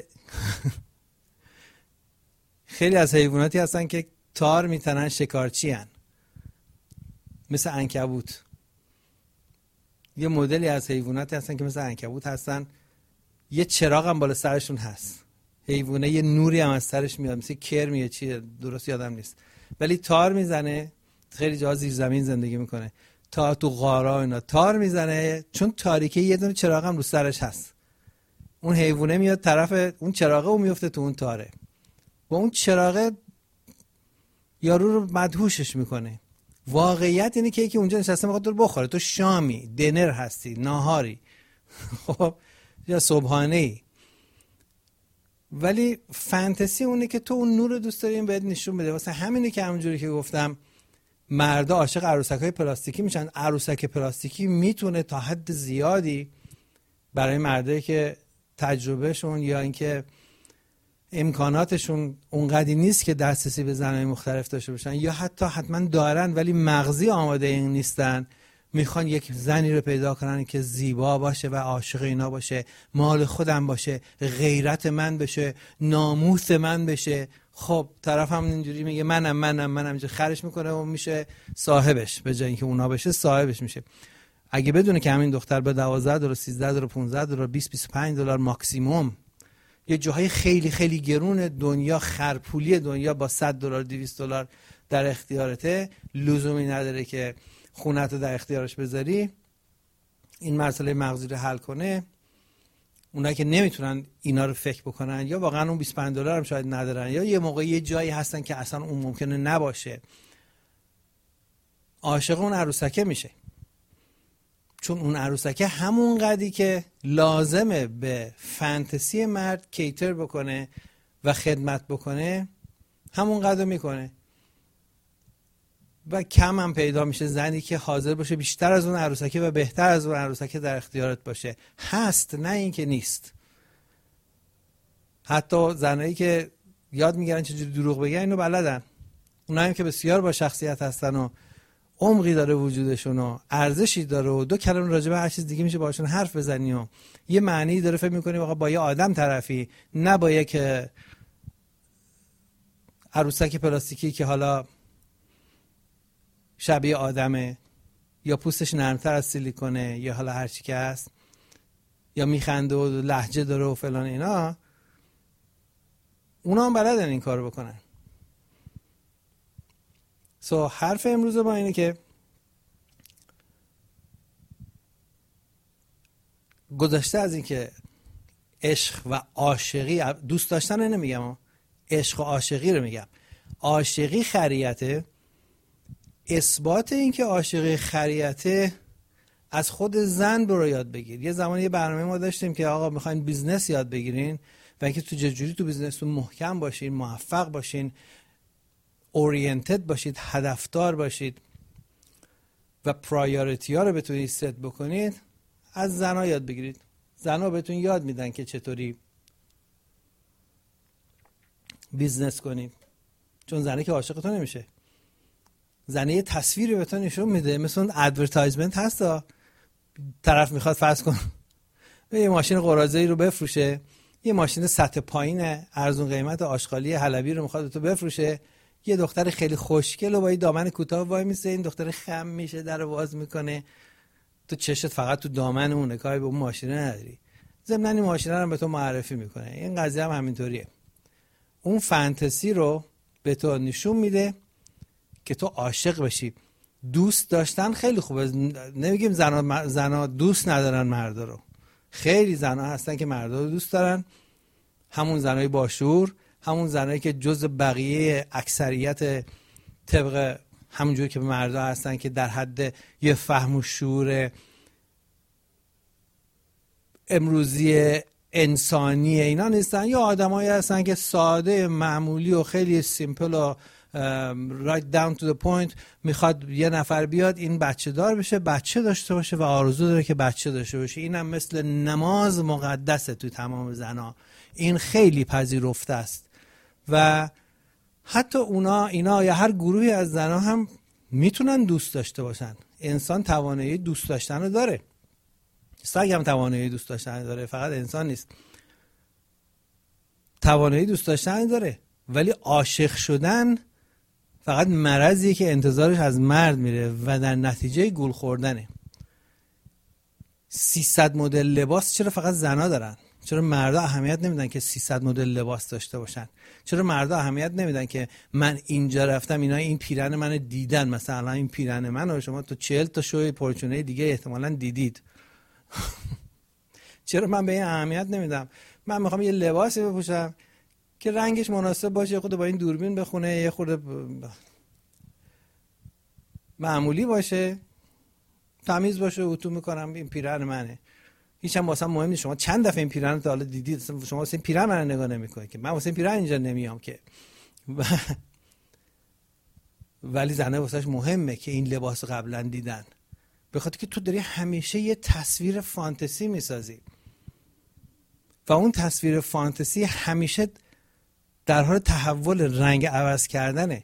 خیلی از حیواناتی هستن که تار میتنن شکارچی هن، مثل عنکبوت. یه مدلی از حیواناتی هستن که مثل عنکبوت هستن، یه چراغ هم بالا سرشون هست، حیوانه یه نوری هم از سرش میاد، مثل کرمیه چیه درست یادم نیست، ولی تار میزنه. خیلی جاها زیر زمین زندگی میکنه، تا تو غارا اینا تار میزنه، چون تاریکه یه دونه چراغ هم رو سرش هست. اون حیوانه میاد طرف اون چراغه و میفته تو اون تاره، با اون چراغه یارو رو مدهوشش میکنه. واقعیت اینه که یکی اونجا نشسته میخواد تو رو بخوره، تو شامی، دینر هستی، ناهاری خب یا صبحانه‌ای، ولی فانتزی اونه که تو اون نور رو دوست داری بهت نشون بده. واسه همینه که همونجوری که گفتم مردا عاشق عروسک‌های پلاستیکی میشن. عروسک پلاستیکی میتونه تا حد زیادی برای مردایی که تجربهشون یا اینکه امکاناتشون اونقدی نیست که دسترسی به زنهای مختلف داشته باشن، یا حتی حتما دارن ولی مغزی آماده این نیستن، میخوان یک زنی رو پیدا کنن که زیبا باشه و عاشق اینا باشه، مال خودم باشه، غیرت من بشه، ناموس من بشه. خب طرف هم اینجوری میگه منم خرش میکنه و میشه صاحبش، به جای اینکه اونا بشه صاحبش میشه. اگه بدونه که همین دختر به $12 $13 $15 $20 $25 ماکسیموم یه جاهای خیلی خیلی گرون دنیا، خرپولی دنیا با $100 $200 در اختیارته، لزومی نداره که خونت رو در اختیارش بذاری. این مسئله مغزی رو حل کنه. اونایی که نمیتونن اینا رو فکر بکنن یا واقعا اون $25 هم شاید ندارن، یا یه موقع یه جایی هستن که اصلا اون ممکنه نباشه، عاشق اون عروسکه میشه. چون اون عروسکه همون قدری که لازمه به فانتزی مرد کیتر بکنه و خدمت بکنه همون قدر میکنه، و کم هم پیدا میشه زنی که حاضر باشه بیشتر از اون عروسکه و بهتر از اون عروسکه در اختیارت باشه. هست، نه این که نیست. حتی زنایی که یاد میگیرن چجوری دروغ بگن اینو بلدن. اونایی که بسیار با شخصیت هستن و عمقی داره وجودشون و ارزشی داره و دو کلمه راجع به هر چیز دیگه میشه باشون حرف بزنی و یه معنی داره، فکر می‌کنی آقا با یه آدم طرفی، نه با یک عروسک پلاستیکی که حالا شبیه آدمه یا پوستش نرمتر از سیلیکونه یا حالا هر چی که هست یا میخنده و لهجه داره و فلان اینا، اونا هم بلدن این کارو بکنن. حرف امروز ما اینه که گذشته از این که عشق و عاشقی، دوست داشتن رو نمیگم، عشق و عاشقی رو میگم. عاشقی خریته. اثبات این که عاشقی خریته از خود زن برو یاد بگیر. یه زمانی یه برنامه ما داشتیم که آقا میخواین بیزنس یاد بگیرین و اینکه تو چجوری تو بیزنستون محکم باشین، موفق باشین، اورینتد باشید، هدفدار باشید و پرایوریتی ها رو بتونید ست بکنید، از زنها یاد بگیرید. زنها بهتون یاد میدن که چطوری بیزنس کنید. چون زنه که عاشقتون نمیشه، زنه یه تصویری بهتون نشون میده، مثل اون ادورتایزمنت هستا، طرف میخواد فرض کن یه ماشین قراضه‌ای رو بفروشه، یه ماشین سطح پایین ارزون قیمت آشغالی حلبی رو میخواد تو بفروشه، یه دختر خیلی خوشگل و با یه دامن کوتاه وای میسه، این دختر خم میشه، در باز میکنه، تو چشت فقط تو دامن اونه، کاری به اون ماشین نداری، ضمن این ماشین رو به تو معرفی میکنه. این قضیه هم همینطوریه. اون فانتزی رو به تو نشون میده که تو عاشق بشی. دوست داشتن خیلی خوبه، نمیگیم زنا دوست ندارن مردا رو، خیلی زنا هستن که مردا رو دوست دارن، همون زنای باشعور، همون زنایی که جز بقیه اکثریت طبق همونجوری که مردا هستن که در حد یه فهم و شعور امروزی انسانی اینا نیستن، یا آدمایی هستن که ساده معمولی و خیلی سیمپل و right down to the point، میخواد یه نفر بیاد این بچه دار بشه، بچه داشته باشه و آرزو داره که بچه داشته باشه. اینم مثل نماز مقدسه تو تمام زنا، این خیلی پذیرفته است و حتی اینا یا هر گروهی از زنا هم میتونن دوست داشته باشن. انسان توانایی دوست داشتن رو داره، سگ هم توانایی دوست داشتن داره، فقط انسان نیست، توانایی دوست داشتن داره. ولی عاشق شدن فقط مرضیه که انتظارش از مرد میره و در نتیجه گول خوردنه. 300 مدل لباس چرا فقط زنا دارن؟ چرا مردا اهمیت نمیدن که 300 مدل لباس داشته باشن؟ چرا مردا اهمیت نمیدن که من اینجا رفتم اینا این پیرن منو دیدن، مثلا این پیرن منو شما تو 40 تا شوی پرچونه دیگه احتمالاً دیدید. چرا من به این اهمیت نمیدم؟ من میخوام یه لباسی بپوشم که رنگش مناسب باشه، یه خورده با این دوربین بخونه، یه خورده معمولی باشه، تمیز باشه، اتو میکنم این پیرن منه. هیچ هم واسه مهم نیست شما چند دفعه این پیرن تا حالا دیدید، شما واسه این پیرن من نگاه نمیکنید که من واسه این پیرن اینجا نمیام که ولی زنه واسهش مهمه که این لباس قبلا دیدن، به خاطر که تو داری همیشه یه تصویر فانتزی میسازی و اون تصویر فانتزی همیشه در حال تحول، رنگ عوض کردنه.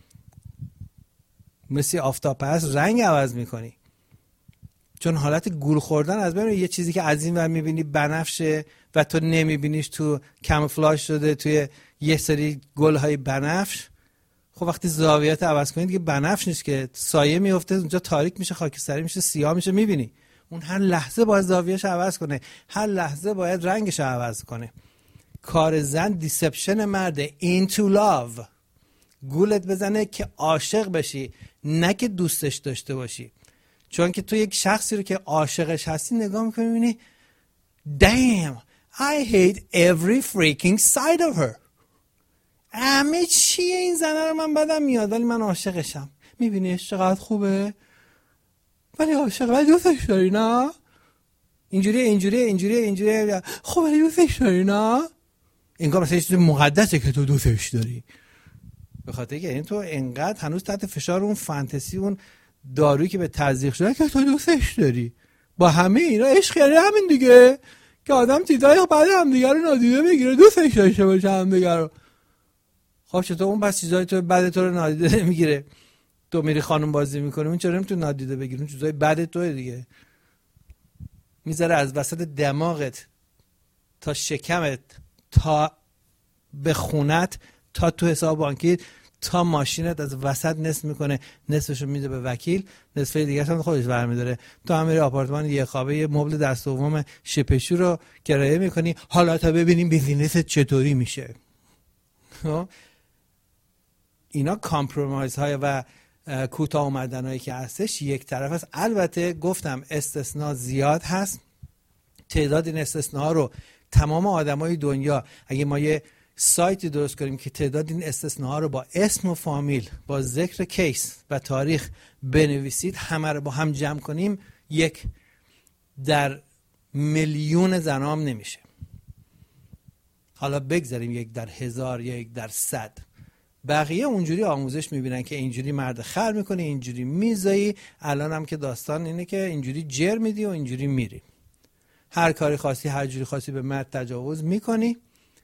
مثل آفتاب پرست رنگ عوض میکنی، چون حالت گول خوردن از بین یه چیزی که از این ور میبینی بنفشه و تو نمیبینیش، تو کاموفلاژ شده توی یه سری گلهای بنفش. خب وقتی زاویت عوض کنید که بنفش نیست که، سایه میفته اونجا، تاریک میشه، خاکستری میشه، سیاه میشه، میبینی. اون هر لحظه باید زاویهش عوض کنه، هر لحظه باید رنگش عوض کنه. کار زن دیسپشن مرده، into love، گولت بزنه که عاشق بشی، نه که دوستش داشته باشی. چون که تو یک شخصی رو که عاشقش هستی نگاه میکنی میبینی damn I hate every freaking side of her، همه چیه این زنه رو من بدم میاد ولی من عاشقشم. میبینیش چقدر خوبه ولی عاشق، ولی دوستش داری نه؟ اینجوری خب ولی دوستش داری نه؟ انگار مثلا یه چیز مقدسه که تو دوستش داری، به خاطر که این تو انقدر هنوز تحت فشار اون فانتزی، اون دارویی که به تزریق شده که تو دوستش داری. با همه اینا عشق یعنی همین دیگه، که آدم چیزای بعد هم دیگه رو نادیده بگیره، دوستش داشته باشه هم دیگه رو. خب چطور اون پس چیزای تو بعد تو رو نادیده نمیگیره؟ تو میری خانم بازی میکنی، اون چرا نمیتونه نادیده بگیره؟ اون چیزای بعد توئه دیگه. میذاره از وسط دماغت تا شکمت تا به خونت تا تو حساب بانکی، تا ماشینت از وسط نصف میکنه، نصفشو میده به وکیل، نصف دیگه هم خودش برمیداره. تو هم میری آپارتمان یه خوابه یه مبل دست دوم شپشو رو کرایه میکنی، حالا تا ببینیم بیزینست چطوری میشه. اینا کامپرومایز های و کوتاه اومدن هایی که هستش یک طرف است. البته گفتم استثناء زیاد هست. تعداد این استثناء رو تمام آدمای دنیا، اگه ما یه سایتی درست کنیم که تعداد این استثناء رو با اسم و فامیل، با ذکر کیس و تاریخ بنویسید، همه رو با هم جمع کنیم، 1 در میلیون زنام نمیشه. حالا بگذاریم 1 در 1000 یا 1 در 100. بقیه اونجوری آموزش میبینن که اینجوری مرد خر میکنی، اینجوری میزایی. الان هم که داستان اینه که اینجوری جر میدی و اینجوری میری، هر کاری خواستی هر جوری خواستی به مرد تجاوز میکنی.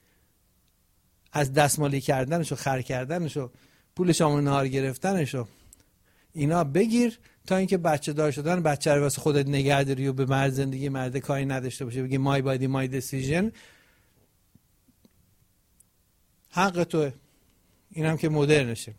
از دستمالی کردنشو، خر کردنشو، پول شام نهار گرفتنشو اینا بگیر، تا اینکه بچه دار شدن، بچه رو واسه خودت نگه داری و به مرد زندگی مرد کاری نداشته باشه، بگی my body my decision، حق توه. اینم که مدرنشه.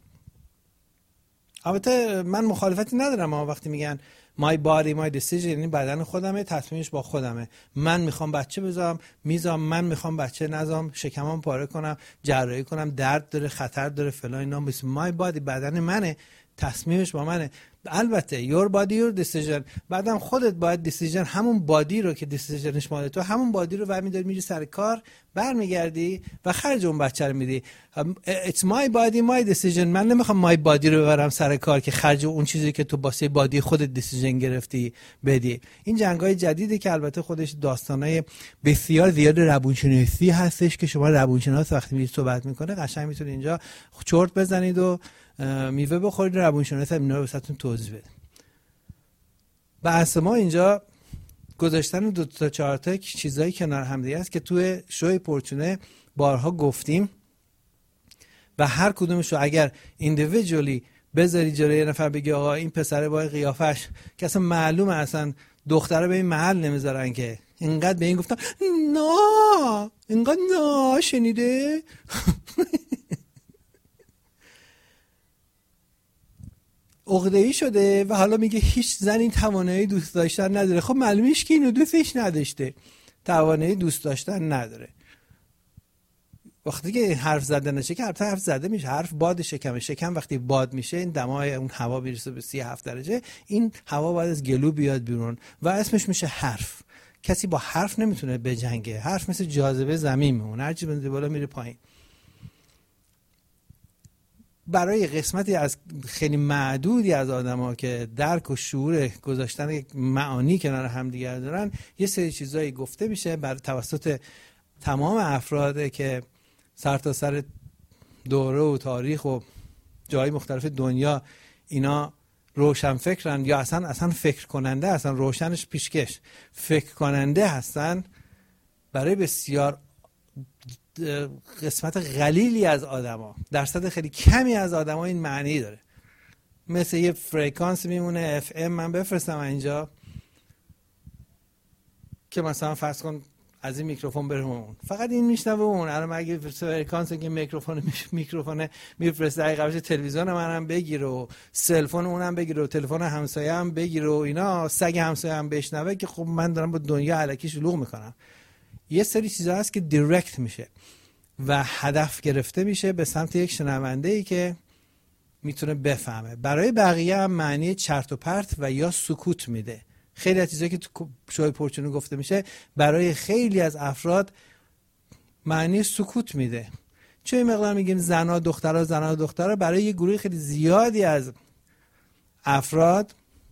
البته من مخالفتی ندارم، اما وقتی میگن my body my decision یعنی بدن خودمه، تصمیمش با خودمه. من میخوام بچه بذارم میذارم، من میخوام بچه نذارم، شکمم پاره کنم، جراحی کنم، درد داره، خطر داره، فلان. اینا مثل my body، بدن منه، تصمیمش با منه. البته your body your decision، بعدم خودت باید decision، همون بادی رو که decisionش مال تو، همون بادی رو برمی‌داری میری سر کار، برمیگردی و خرج اون بچه رو میدی. it's my body my decision. من نمیخوام my body رو ببرم سر کار که خرج اون چیزی که تو واسه بادی خودت decision گرفتی بدی. این جنگ‌های جدیدی که البته خودش داستانای بسیار زیاد روانشناسی هستش که شما روانشناس وقتی میرید صحبت میکنه قشنگ میتونید اینجا چرت بزنید و میوه بخورید، روانشناس هم اینا رو واسهتون توضیح بده. بحث ما اینجا گذاشتن 2 تا 4 تا چیزایی کنار هم دیگه است که توی شوی پورچونه بارها گفتیم و هر کدومش رو اگر ایندیویدوالی بذاری جلوی یه نفر بگی آقا این پسره با قیافش که اصلا معلومه اصلا دختره به این محل نمیذارن که اینقدر به این گفتن نه اینقدر نه شنیده عقده‌ای شده و حالا میگه هیچ زن این توانایی دوست داشتن نداره. خب معلومه که اینو دوستش نداشته، توانایی دوست داشتن نداره. وقتی که حرف زده نشه که حرف زده میشه، حرف باد شکمه. شکم وقتی باد میشه این دمای اون هوا میرسه به 37 درجه، این هوا باید از گلو بیاد بیرون و اسمش میشه حرف. کسی با حرف نمیتونه بجنگه. حرف مثل جاذبه زمین میمونه، هر چی بنده بالا میره پایین. برای قسمتی از خیلی معدودی از آدم‌ها که درک و شعور گذاشتن معانی کنار هم دیگر دارن، یه سری چیزایی گفته میشه بر توسط تمام افراد که سرتاسر دوره و تاریخ و جای مختلف دنیا اینا روشن فکرن یا اصلا فکر کننده هستن، روشنش پیشکش فکر کننده هستن. برای بسیار قسمت قلیلی از آدما، درصد خیلی کمی از آدما این معنی داره. مثل یه فرکانس میمونه FM من بفرستم اینجا که مثلا فرض کن از این میکروفون بره اون، فقط این میشنوه اون. الان اگه فرکانس که میکروفون میفرسته قبلش تلویزیون منم بگیره و سلفون اونم بگیره و تلفن همسایه هم بگیره و اینا، سگ همسایه هم بشنوه، که خب من دارم با دنیا الکی شلوغ میکنم. یه سری چیزا هست که دایرکت میشه و هدف گرفته میشه به سمت یک شنونده‌ای که میتونه بفهمه. برای بقیه هم معنی چرت و پرت و یا سکوت میده. خیلی از چیزایی که تو شوی پورچونه گفته میشه برای خیلی از افراد معنی سکوت میده. چه مقدار میگیم زنا دخترا، برای یه گروه خیلی زیادی از افراد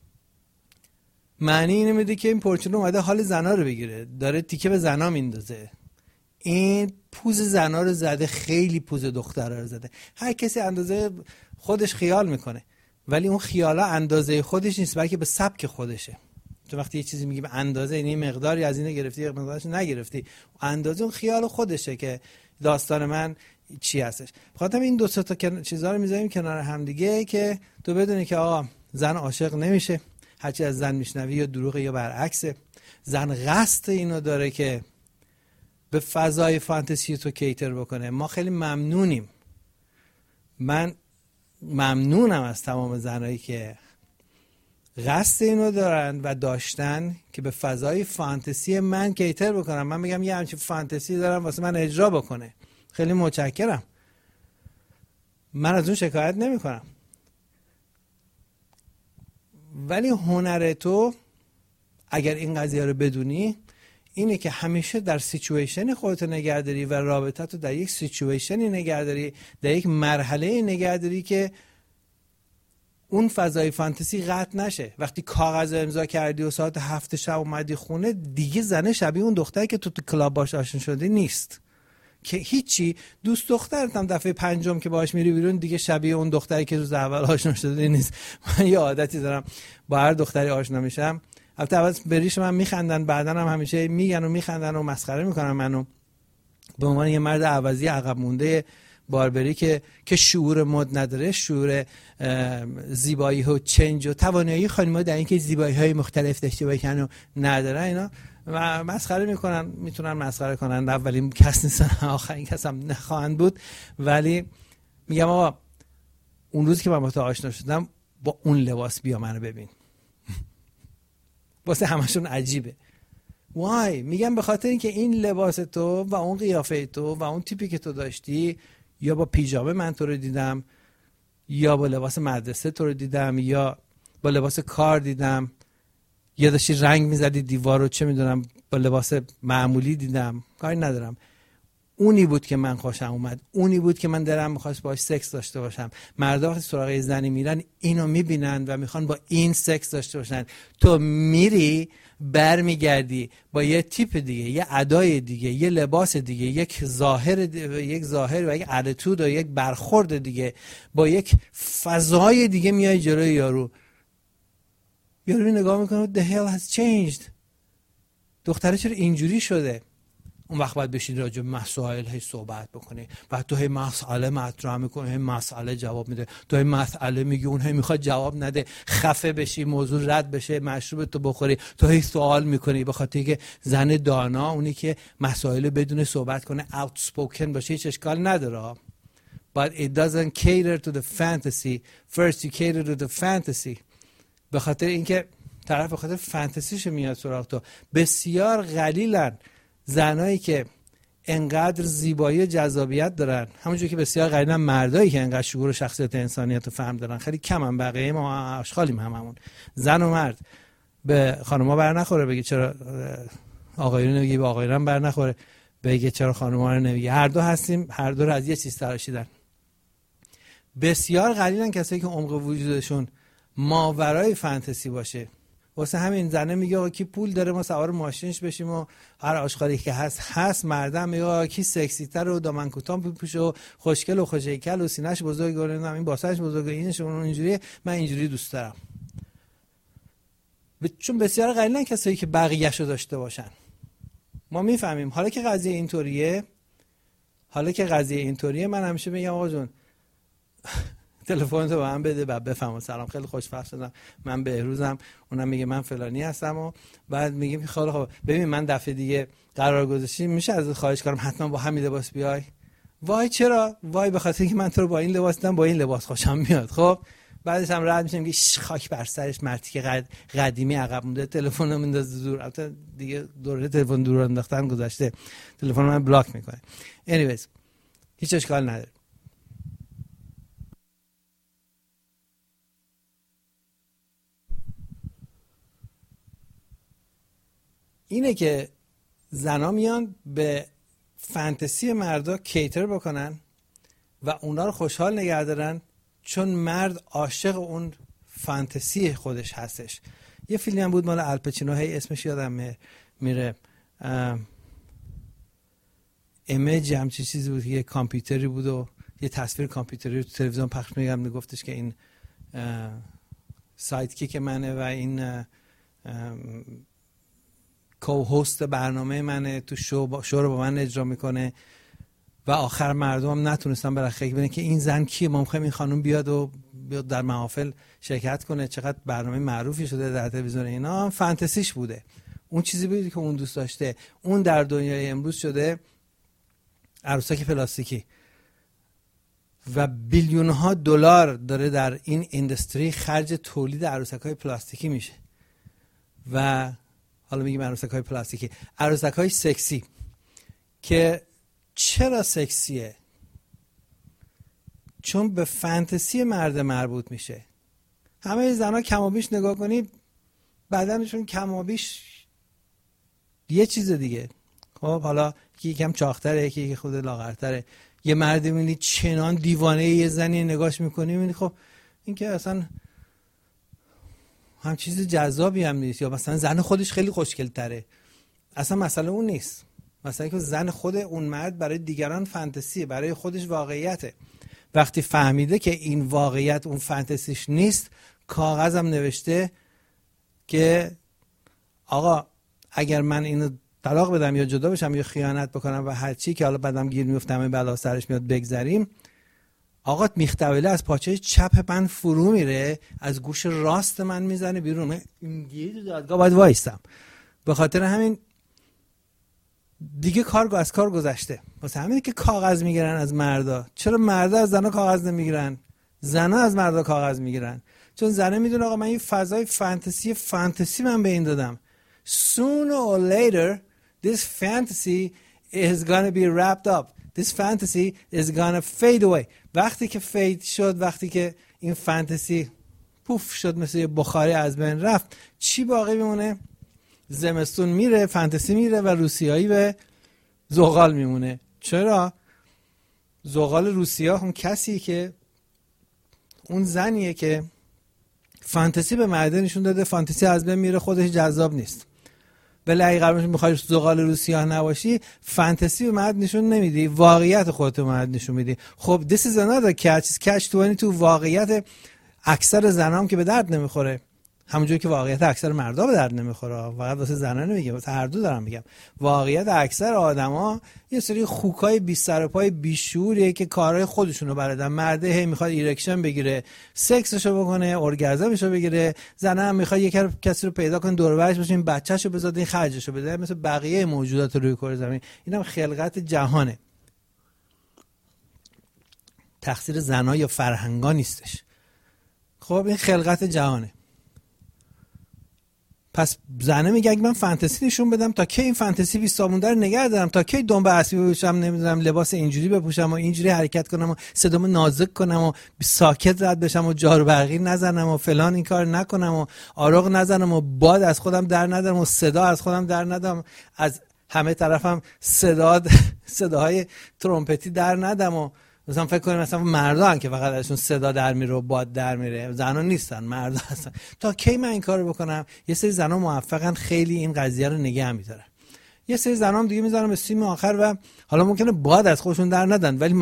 معنی اینو میده که این پورچونه اومده حال زنا رو بگیره، داره تیکه به زنا میندازه. این پوز زنا رو زده، خیلی پوز دخترا رو زده. هر کسی اندازه خودش خیال میکنه، ولی اون خیالا اندازه خودش نیست، بلکه به سبک خودشه. تو وقتی یه چیزی میگی به اندازه، یعنی مقداری از اینو گرفتی یا مقدارش نگرفتی، اندازه اون خیال خودشه که داستان من چی هستش. بخاطر این 2 تا چیزا رو میذاریم کنار هم دیگه که تو بدونی که آقا زن عاشق نمیشه، هرچی از زن میشنوی یا دروغه یا برعکسه. زن قصد اینو داره که به فضای فانتزی تو کیتر بکنه. ما خیلی ممنونیم من ممنونم از تمام زنایی که قصد اینو دارن و داشتن که به فضای فانتزی من کیتر بکنن. من میگم یه همچین فانتزی دارم واسه من اجرا بکنه، خیلی متشکرم، من از اون شکایت نمی کنم. ولی هنر تو اگر این قضیه رو بدونی اینه که همیشه در سیچویشن خودت نگهداری و رابطت رو در یک سیچویشنی نگهداری، در یک مرحله نگهداری که اون فضای فانتزی قطع نشه. وقتی کاغذ امضا کردی و ساعت 7 شب اومدی خونه، دیگه زنه شبیه اون دختری که تو کلاب باش آشنا شدی نیست که هیچی. دوست دخترت هم دفعه پنجم که باهاش میری بیرون دیگه شبیه اون دختری که روز اول آشنا شدی نیست. من یه عادتی دارم با هر دختری آشنا میشم، البته اول بریش من میخندن، بعدن هم همیشه میگن و میخندن و مسخره میکنن منو به عنوان یه مرد عوضی عقب مونده باربری که شعور مد نداره، شعور زیبایی و چنج و توانایی خانم‌ها در اینکه زیبایی‌های مختلف داشته باشن و نداره. اینا و مسخره میکنن، میتونن مسخره کنن، اولین کس نیستن آخرین کس هم نخواهند بود. ولی میگم آقا اون روز که من با تو آشنا شدم با اون لباس بیا منو ببین. واسه همشون عجیبه. وای؟ میگم به خاطر اینکه این لباس تو و اون قیافه تو و اون تیپی که تو داشتی، یا با پیژامه من تو رو دیدم، یا با لباس مدرسه تو رو دیدم، یا با لباس کار دیدم، یا داشتی رنگ میزدی دیوار رو، چه میدونم با لباس معمولی دیدم، کاری ندارم. اونی بود که من خوشم اومد، اونی بود که من دلم میخواست باهاش سکس داشته باشم. مردا وقتی سراغ زنی میرن اینو میبینن و میخوان با این سکس داشته باشن. تو میری برمیگردی با یه تیپ دیگه، یه ادای دیگه، یه لباس دیگه، یک ظاهر و یک اتیتود و یک برخورد دیگه، با یک فضای دیگه میای جلوی یارو نگاه میکنه the hell has changed، دختره چرا اینجوری شده؟ اون وقت باید بشین راجع به مسائل هی صحبت بکنی، بعد تو هی مسئله مطرح میکنی، هی مسئله جواب میده، تو هی مسئله میگی، اون هی میخواد جواب نده، خفه بشی، موضوع رد بشه، مشروب تو بخوری، تو هی سوال میکنی. به خاطر که زن دانا اونی که مسائل بدون صحبت کنه outspoken باشه هیچ اشکال نداره. but it doesn't cater to the fantasy. first you cater to the fantasy. به خاطر اینکه طرف به خاطر فانتزیش میاد سراغ تو. بسیار قلیلن زنایی که انقدر زیبایی و جذابیت دارن، همونجوری که بسیار قلیلن مردایی که انقدر شعور و شخصیت انسانیت و فهم دارن. خیلی کمن، بقیه ما آشغالیم هممون. زن و مرد. به خانم‌ها بر نخوره بگی چرا آقایون نمیگی، به آقایون بر نخوره بگی چرا خانم‌ها رو نمیگی. هر دو هستیم، هر دو رو از یه چیز تراشیدن. بسیار قلیلن کسایی که عمق وجودشون ماورای فانتزی باشه. واسه همین زنه میگه آقا کی پول داره ما سوار ماشینش بشیم و هر آشغالی که هست. مردم میگه آقا کی سکسی تر و دامن کوتاه میپوشه و خوشگل و خوشهیکل و سینه‌اش بزرگه و این باسه‌اش بزرگه، اینش اون اینجوریه، من اینجوری دوست دارم. چون بسیار قلیلن کسایی که بقیه‌شو داشته باشن. ما میفهمیم حالا که قضیه اینطوریه، من همیشه میگم آقا جون تلفن تو به من بده بعد بفهم. سلام، خیلی خوشبخت شدم، من بهروزم. اونم میگه من فلانی هستم و بعد میگه خیلی خوب ببین من دفعه دیگه قرار گذاشتیم میشه ازت خواهش کنم حتما با همین لباس بیای. وای چرا؟ وای به خاطر اینکه من تو رو با این لباس دیدم، با این لباس خوشم میاد. خب بعدش هم رد میشم میگه خاک بر سرش، مرتی که قدیمی عقب مونده تلفن رو میندازه دور. البته دیگه دوره تلفن دور انداختن گذشته، تلفن من بلاک میکنه. anyways هیچ اشکال نداره. اینه که زنا میان به فانتزی مردا کیتر بکنن و اونا رو خوشحال نگه دارن، چون مرد عاشق اون فانتزی خودش هستش. یه فیلمی هم بود مال الپچینو، هی اسمش یادم میره، ایمیج همچی چیزی بود، یه کامپیوتری بود و یه تصویر کامپیوتری رو تو تلویزیون پخش میگفتش که این سایت کیک منه و این کو-هوست برنامه منه، تو شو رو با من اجرا میکنه و آخر مردم هم نتونستن برخی ببینن که این زن کیه، ما میخوایم این خانم بیاد در محافل شرکت کنه، چقدر برنامه معروفی شده در تلویزیون. اینا فانتزیش بوده، اون چیزی بودی که اون دوست داشته. اون در دنیای امروز شده عروسک پلاستیکی. و بیلیون ها دلار داره در این اندستری خرج تولید عروسک‌های پلاستیکی میشه. و حالا میگیم عروسک‌های پلاستیکی، عروسک‌های سکسی. که چرا سکسیه؟ چون به فانتزی مرد مربوط میشه. همه زنها کم و بیش نگاه کنید بدنشون کم و بیش یه چیز دیگه. خب حالا یکی یکم چاق‌تره، یکی خود لاغرتره. یه مرد میبینی چنان دیوانه یه زنی نگاش میکنی میبینی خب این که اصلا هم چیز جذابی هم نیست. یا مثلا زن خودش خیلی خوشگل تره. اصلا مسئله اون نیست. مثلا که زن خود اون مرد برای دیگران فانتزیه، برای خودش واقعیته. وقتی فهمیده که این واقعیت اون فانتزیش نیست، کاغذم نوشته که آقا اگر من اینو طلاق بدم یا جدا بشم یا خیانت بکنم و هر چی که حالا بعدم گیر میفتم بلا سرش میاد بگذریم، آقا میختوله از پاچه چپ من فرو میره، از گوش راست من میزنه بیرون. من اینجوری دادگاه باید وایستم. به خاطر همین دیگه کار از کار گذشته. واسه همینه که کاغذ میگیرن از مردا. چرا مردا از زنا کاغذ نمیگیرن؟ زنا از مردا کاغذ میگیرن. چون زنه میدونه آقا من این فضای فانتزی من به این دادم. Sooner or later this fantasy is gonna be wrapped up. This fantasy is gonna fade away. وقتی که فید شد، وقتی که این فانتزی پوف شد مثل یه بخاری از بین رفت، چی باقی میمونه؟ زمستون میره، فانتزی میره و روسیایی به زغال میمونه. چرا؟ زغال روسیا اون کسی که اون زنیه که فانتزی به مرده نشون داده، فانتزی از بین میره، خودش جذاب نیست. ولی اگه قرار میخوای زغال روسیا نباشی، فانتزی به مرد نشون نمیدی، واقعیت خودت به مرد نشون میدی. خب this is another catch 22. واقعیت اکثر زنام که به درد نمیخوره، همونجوری که واقعیت اکثر مردا به درد نمیخوره. فقط واسه زنا نمیگم، واسه هر دو دارم میگم. واقعیت اکثر آدما یه سری خوکای بی سر و پای بی شعوریه که کارهای خودشونو بلدن. مرده هی میخواد ایرکشن بگیره، سکسشو بکنه، اورگازمشو بگیره. زنا هم میخواد یه کسی رو پیدا کنه دور و برش باشه، این بچه‌شو بزاده، این خرجشو بده، مثل بقیه موجودات روی کره زمین. اینم خلقت جهانه. تقصیر زنا یا فرهنگا نیستش. خب این خلقت جهانه. پس زنه میگه اگه من فانتزی نشون بدم، تا کی این فانتزی بی سامونده رو نگه دارم؟ تا کی دنبال اسبی بشم، نمیدونم لباس اینجوری بپوشم و اینجوری حرکت کنم و صدامو نازک کنم و ساکت رد بشم و جارو برقی نزنم و فلان این کار نکنم و آروغ نزنم و باد از خودم در ندارم و صدا از خودم در ندارم، از همه طرفم صداهای ترومپتی در ندم و مثلا فکر کنیم مثلا مردان که فقط ازشون صدا در میره و باد در میره، زنا نیستن، مردا هستن. تا کی من این کارو بکنم؟ یه سری زنا موفقن خیلی این قضیه رو نگه می‌دارن. یه سری زنا هم دیگه میذارن به سیم آخر و حالا ممکنه باد از خودشون در ندن، ولی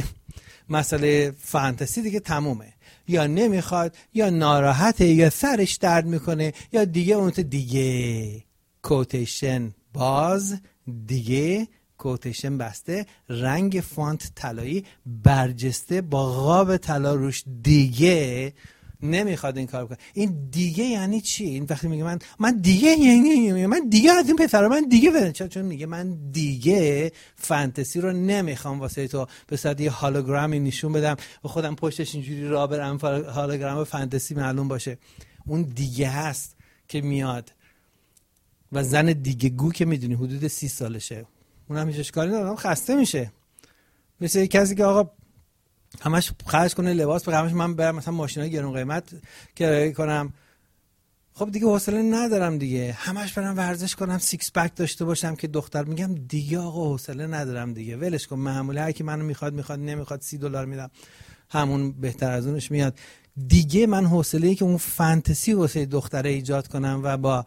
مسئله فانتزی دیگه تمومه. یا نمیخواد، یا ناراحته، یا سرش درد میکنه، یا دیگه اون دیگه کوتیشن باز، دیگه کوتیشن بسته، رنگ فانت طلایی برجسته با قاب طلا روش، دیگه نمیخواد این کار بکنه. این دیگه یعنی چی؟ این وقتی میگه من دیگه، یعنی من دیگه از این پسر، من دیگه بدن. چون میگه من دیگه فانتزی رو نمیخوام واسه تو به صورت یه هولوگرامی نشون بدم و خودم پشتش اینجوری راه برم هولوگرام فانتزی معلوم باشه. اون دیگه هست که میاد. و زن دیگه گو که میدونی حدود 30 سالشه، اونم هیچ اشکالی نداره، خسته میشه. مثل کسی که آقا همش خرج کنه لباس به همش من برم مثلا ماشینای گرون قیمت کرایه کنم، خب دیگه حوصله ندارم دیگه. همش برم ورزش کنم، سیکس پک داشته باشم که دختر، میگم دیگه آقا حوصله ندارم دیگه، ولش کن. معموله هر کی منو میخواد نمیخواد $30 میدم، همون بهتر از اونش میاد. دیگه من حوصله که اون فانتزی واسه دختره ایجاد کنم و با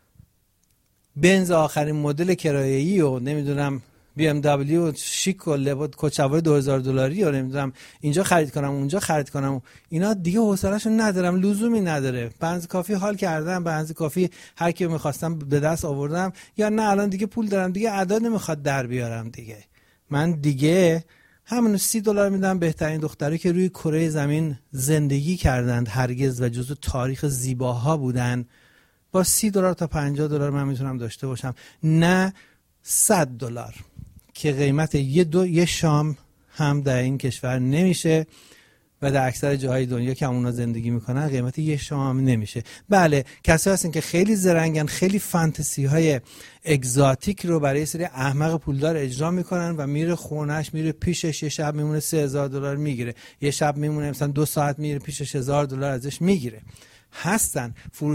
بنز آخرین مدل کرایه‌ای و نمیدونم BMW شیک و لباس کوچه‌های $2000 و نمیدونم اینجا خرید کنم اونجا خرید کنم، اینا دیگه حوصله‌شو ندارم، لزومی نداره. بنز کافی حال کردم، بنز کافی هر کی می‌خواستم به دست آوردم، یا نه الان دیگه پول دارم دیگه ادا نمیخواد در بیارم دیگه. من دیگه همون $30 میدم. بهترین دختری که روی کره زمین زندگی کردند هرگز و جزو تاریخ زیباها بودن، با $30 تا $50 من میتونم داشته باشم، نه $100 که قیمت یه شام هم در این کشور نمیشه و در اکثر جاهای دنیا که اونا زندگی میکنن قیمت یه شام هم نمیشه. بله کسایی هستن که خیلی زرنگن، خیلی فانتزی های اگزاتیک رو برای سری احمق پولدار اجرا میکنن و میره خونش، میره پیشش، یه شب میمونه $3000 میگیره، یه شب میمونه مثلا 2 ساعت میره پیشش $1000 ازش میگیره. هستن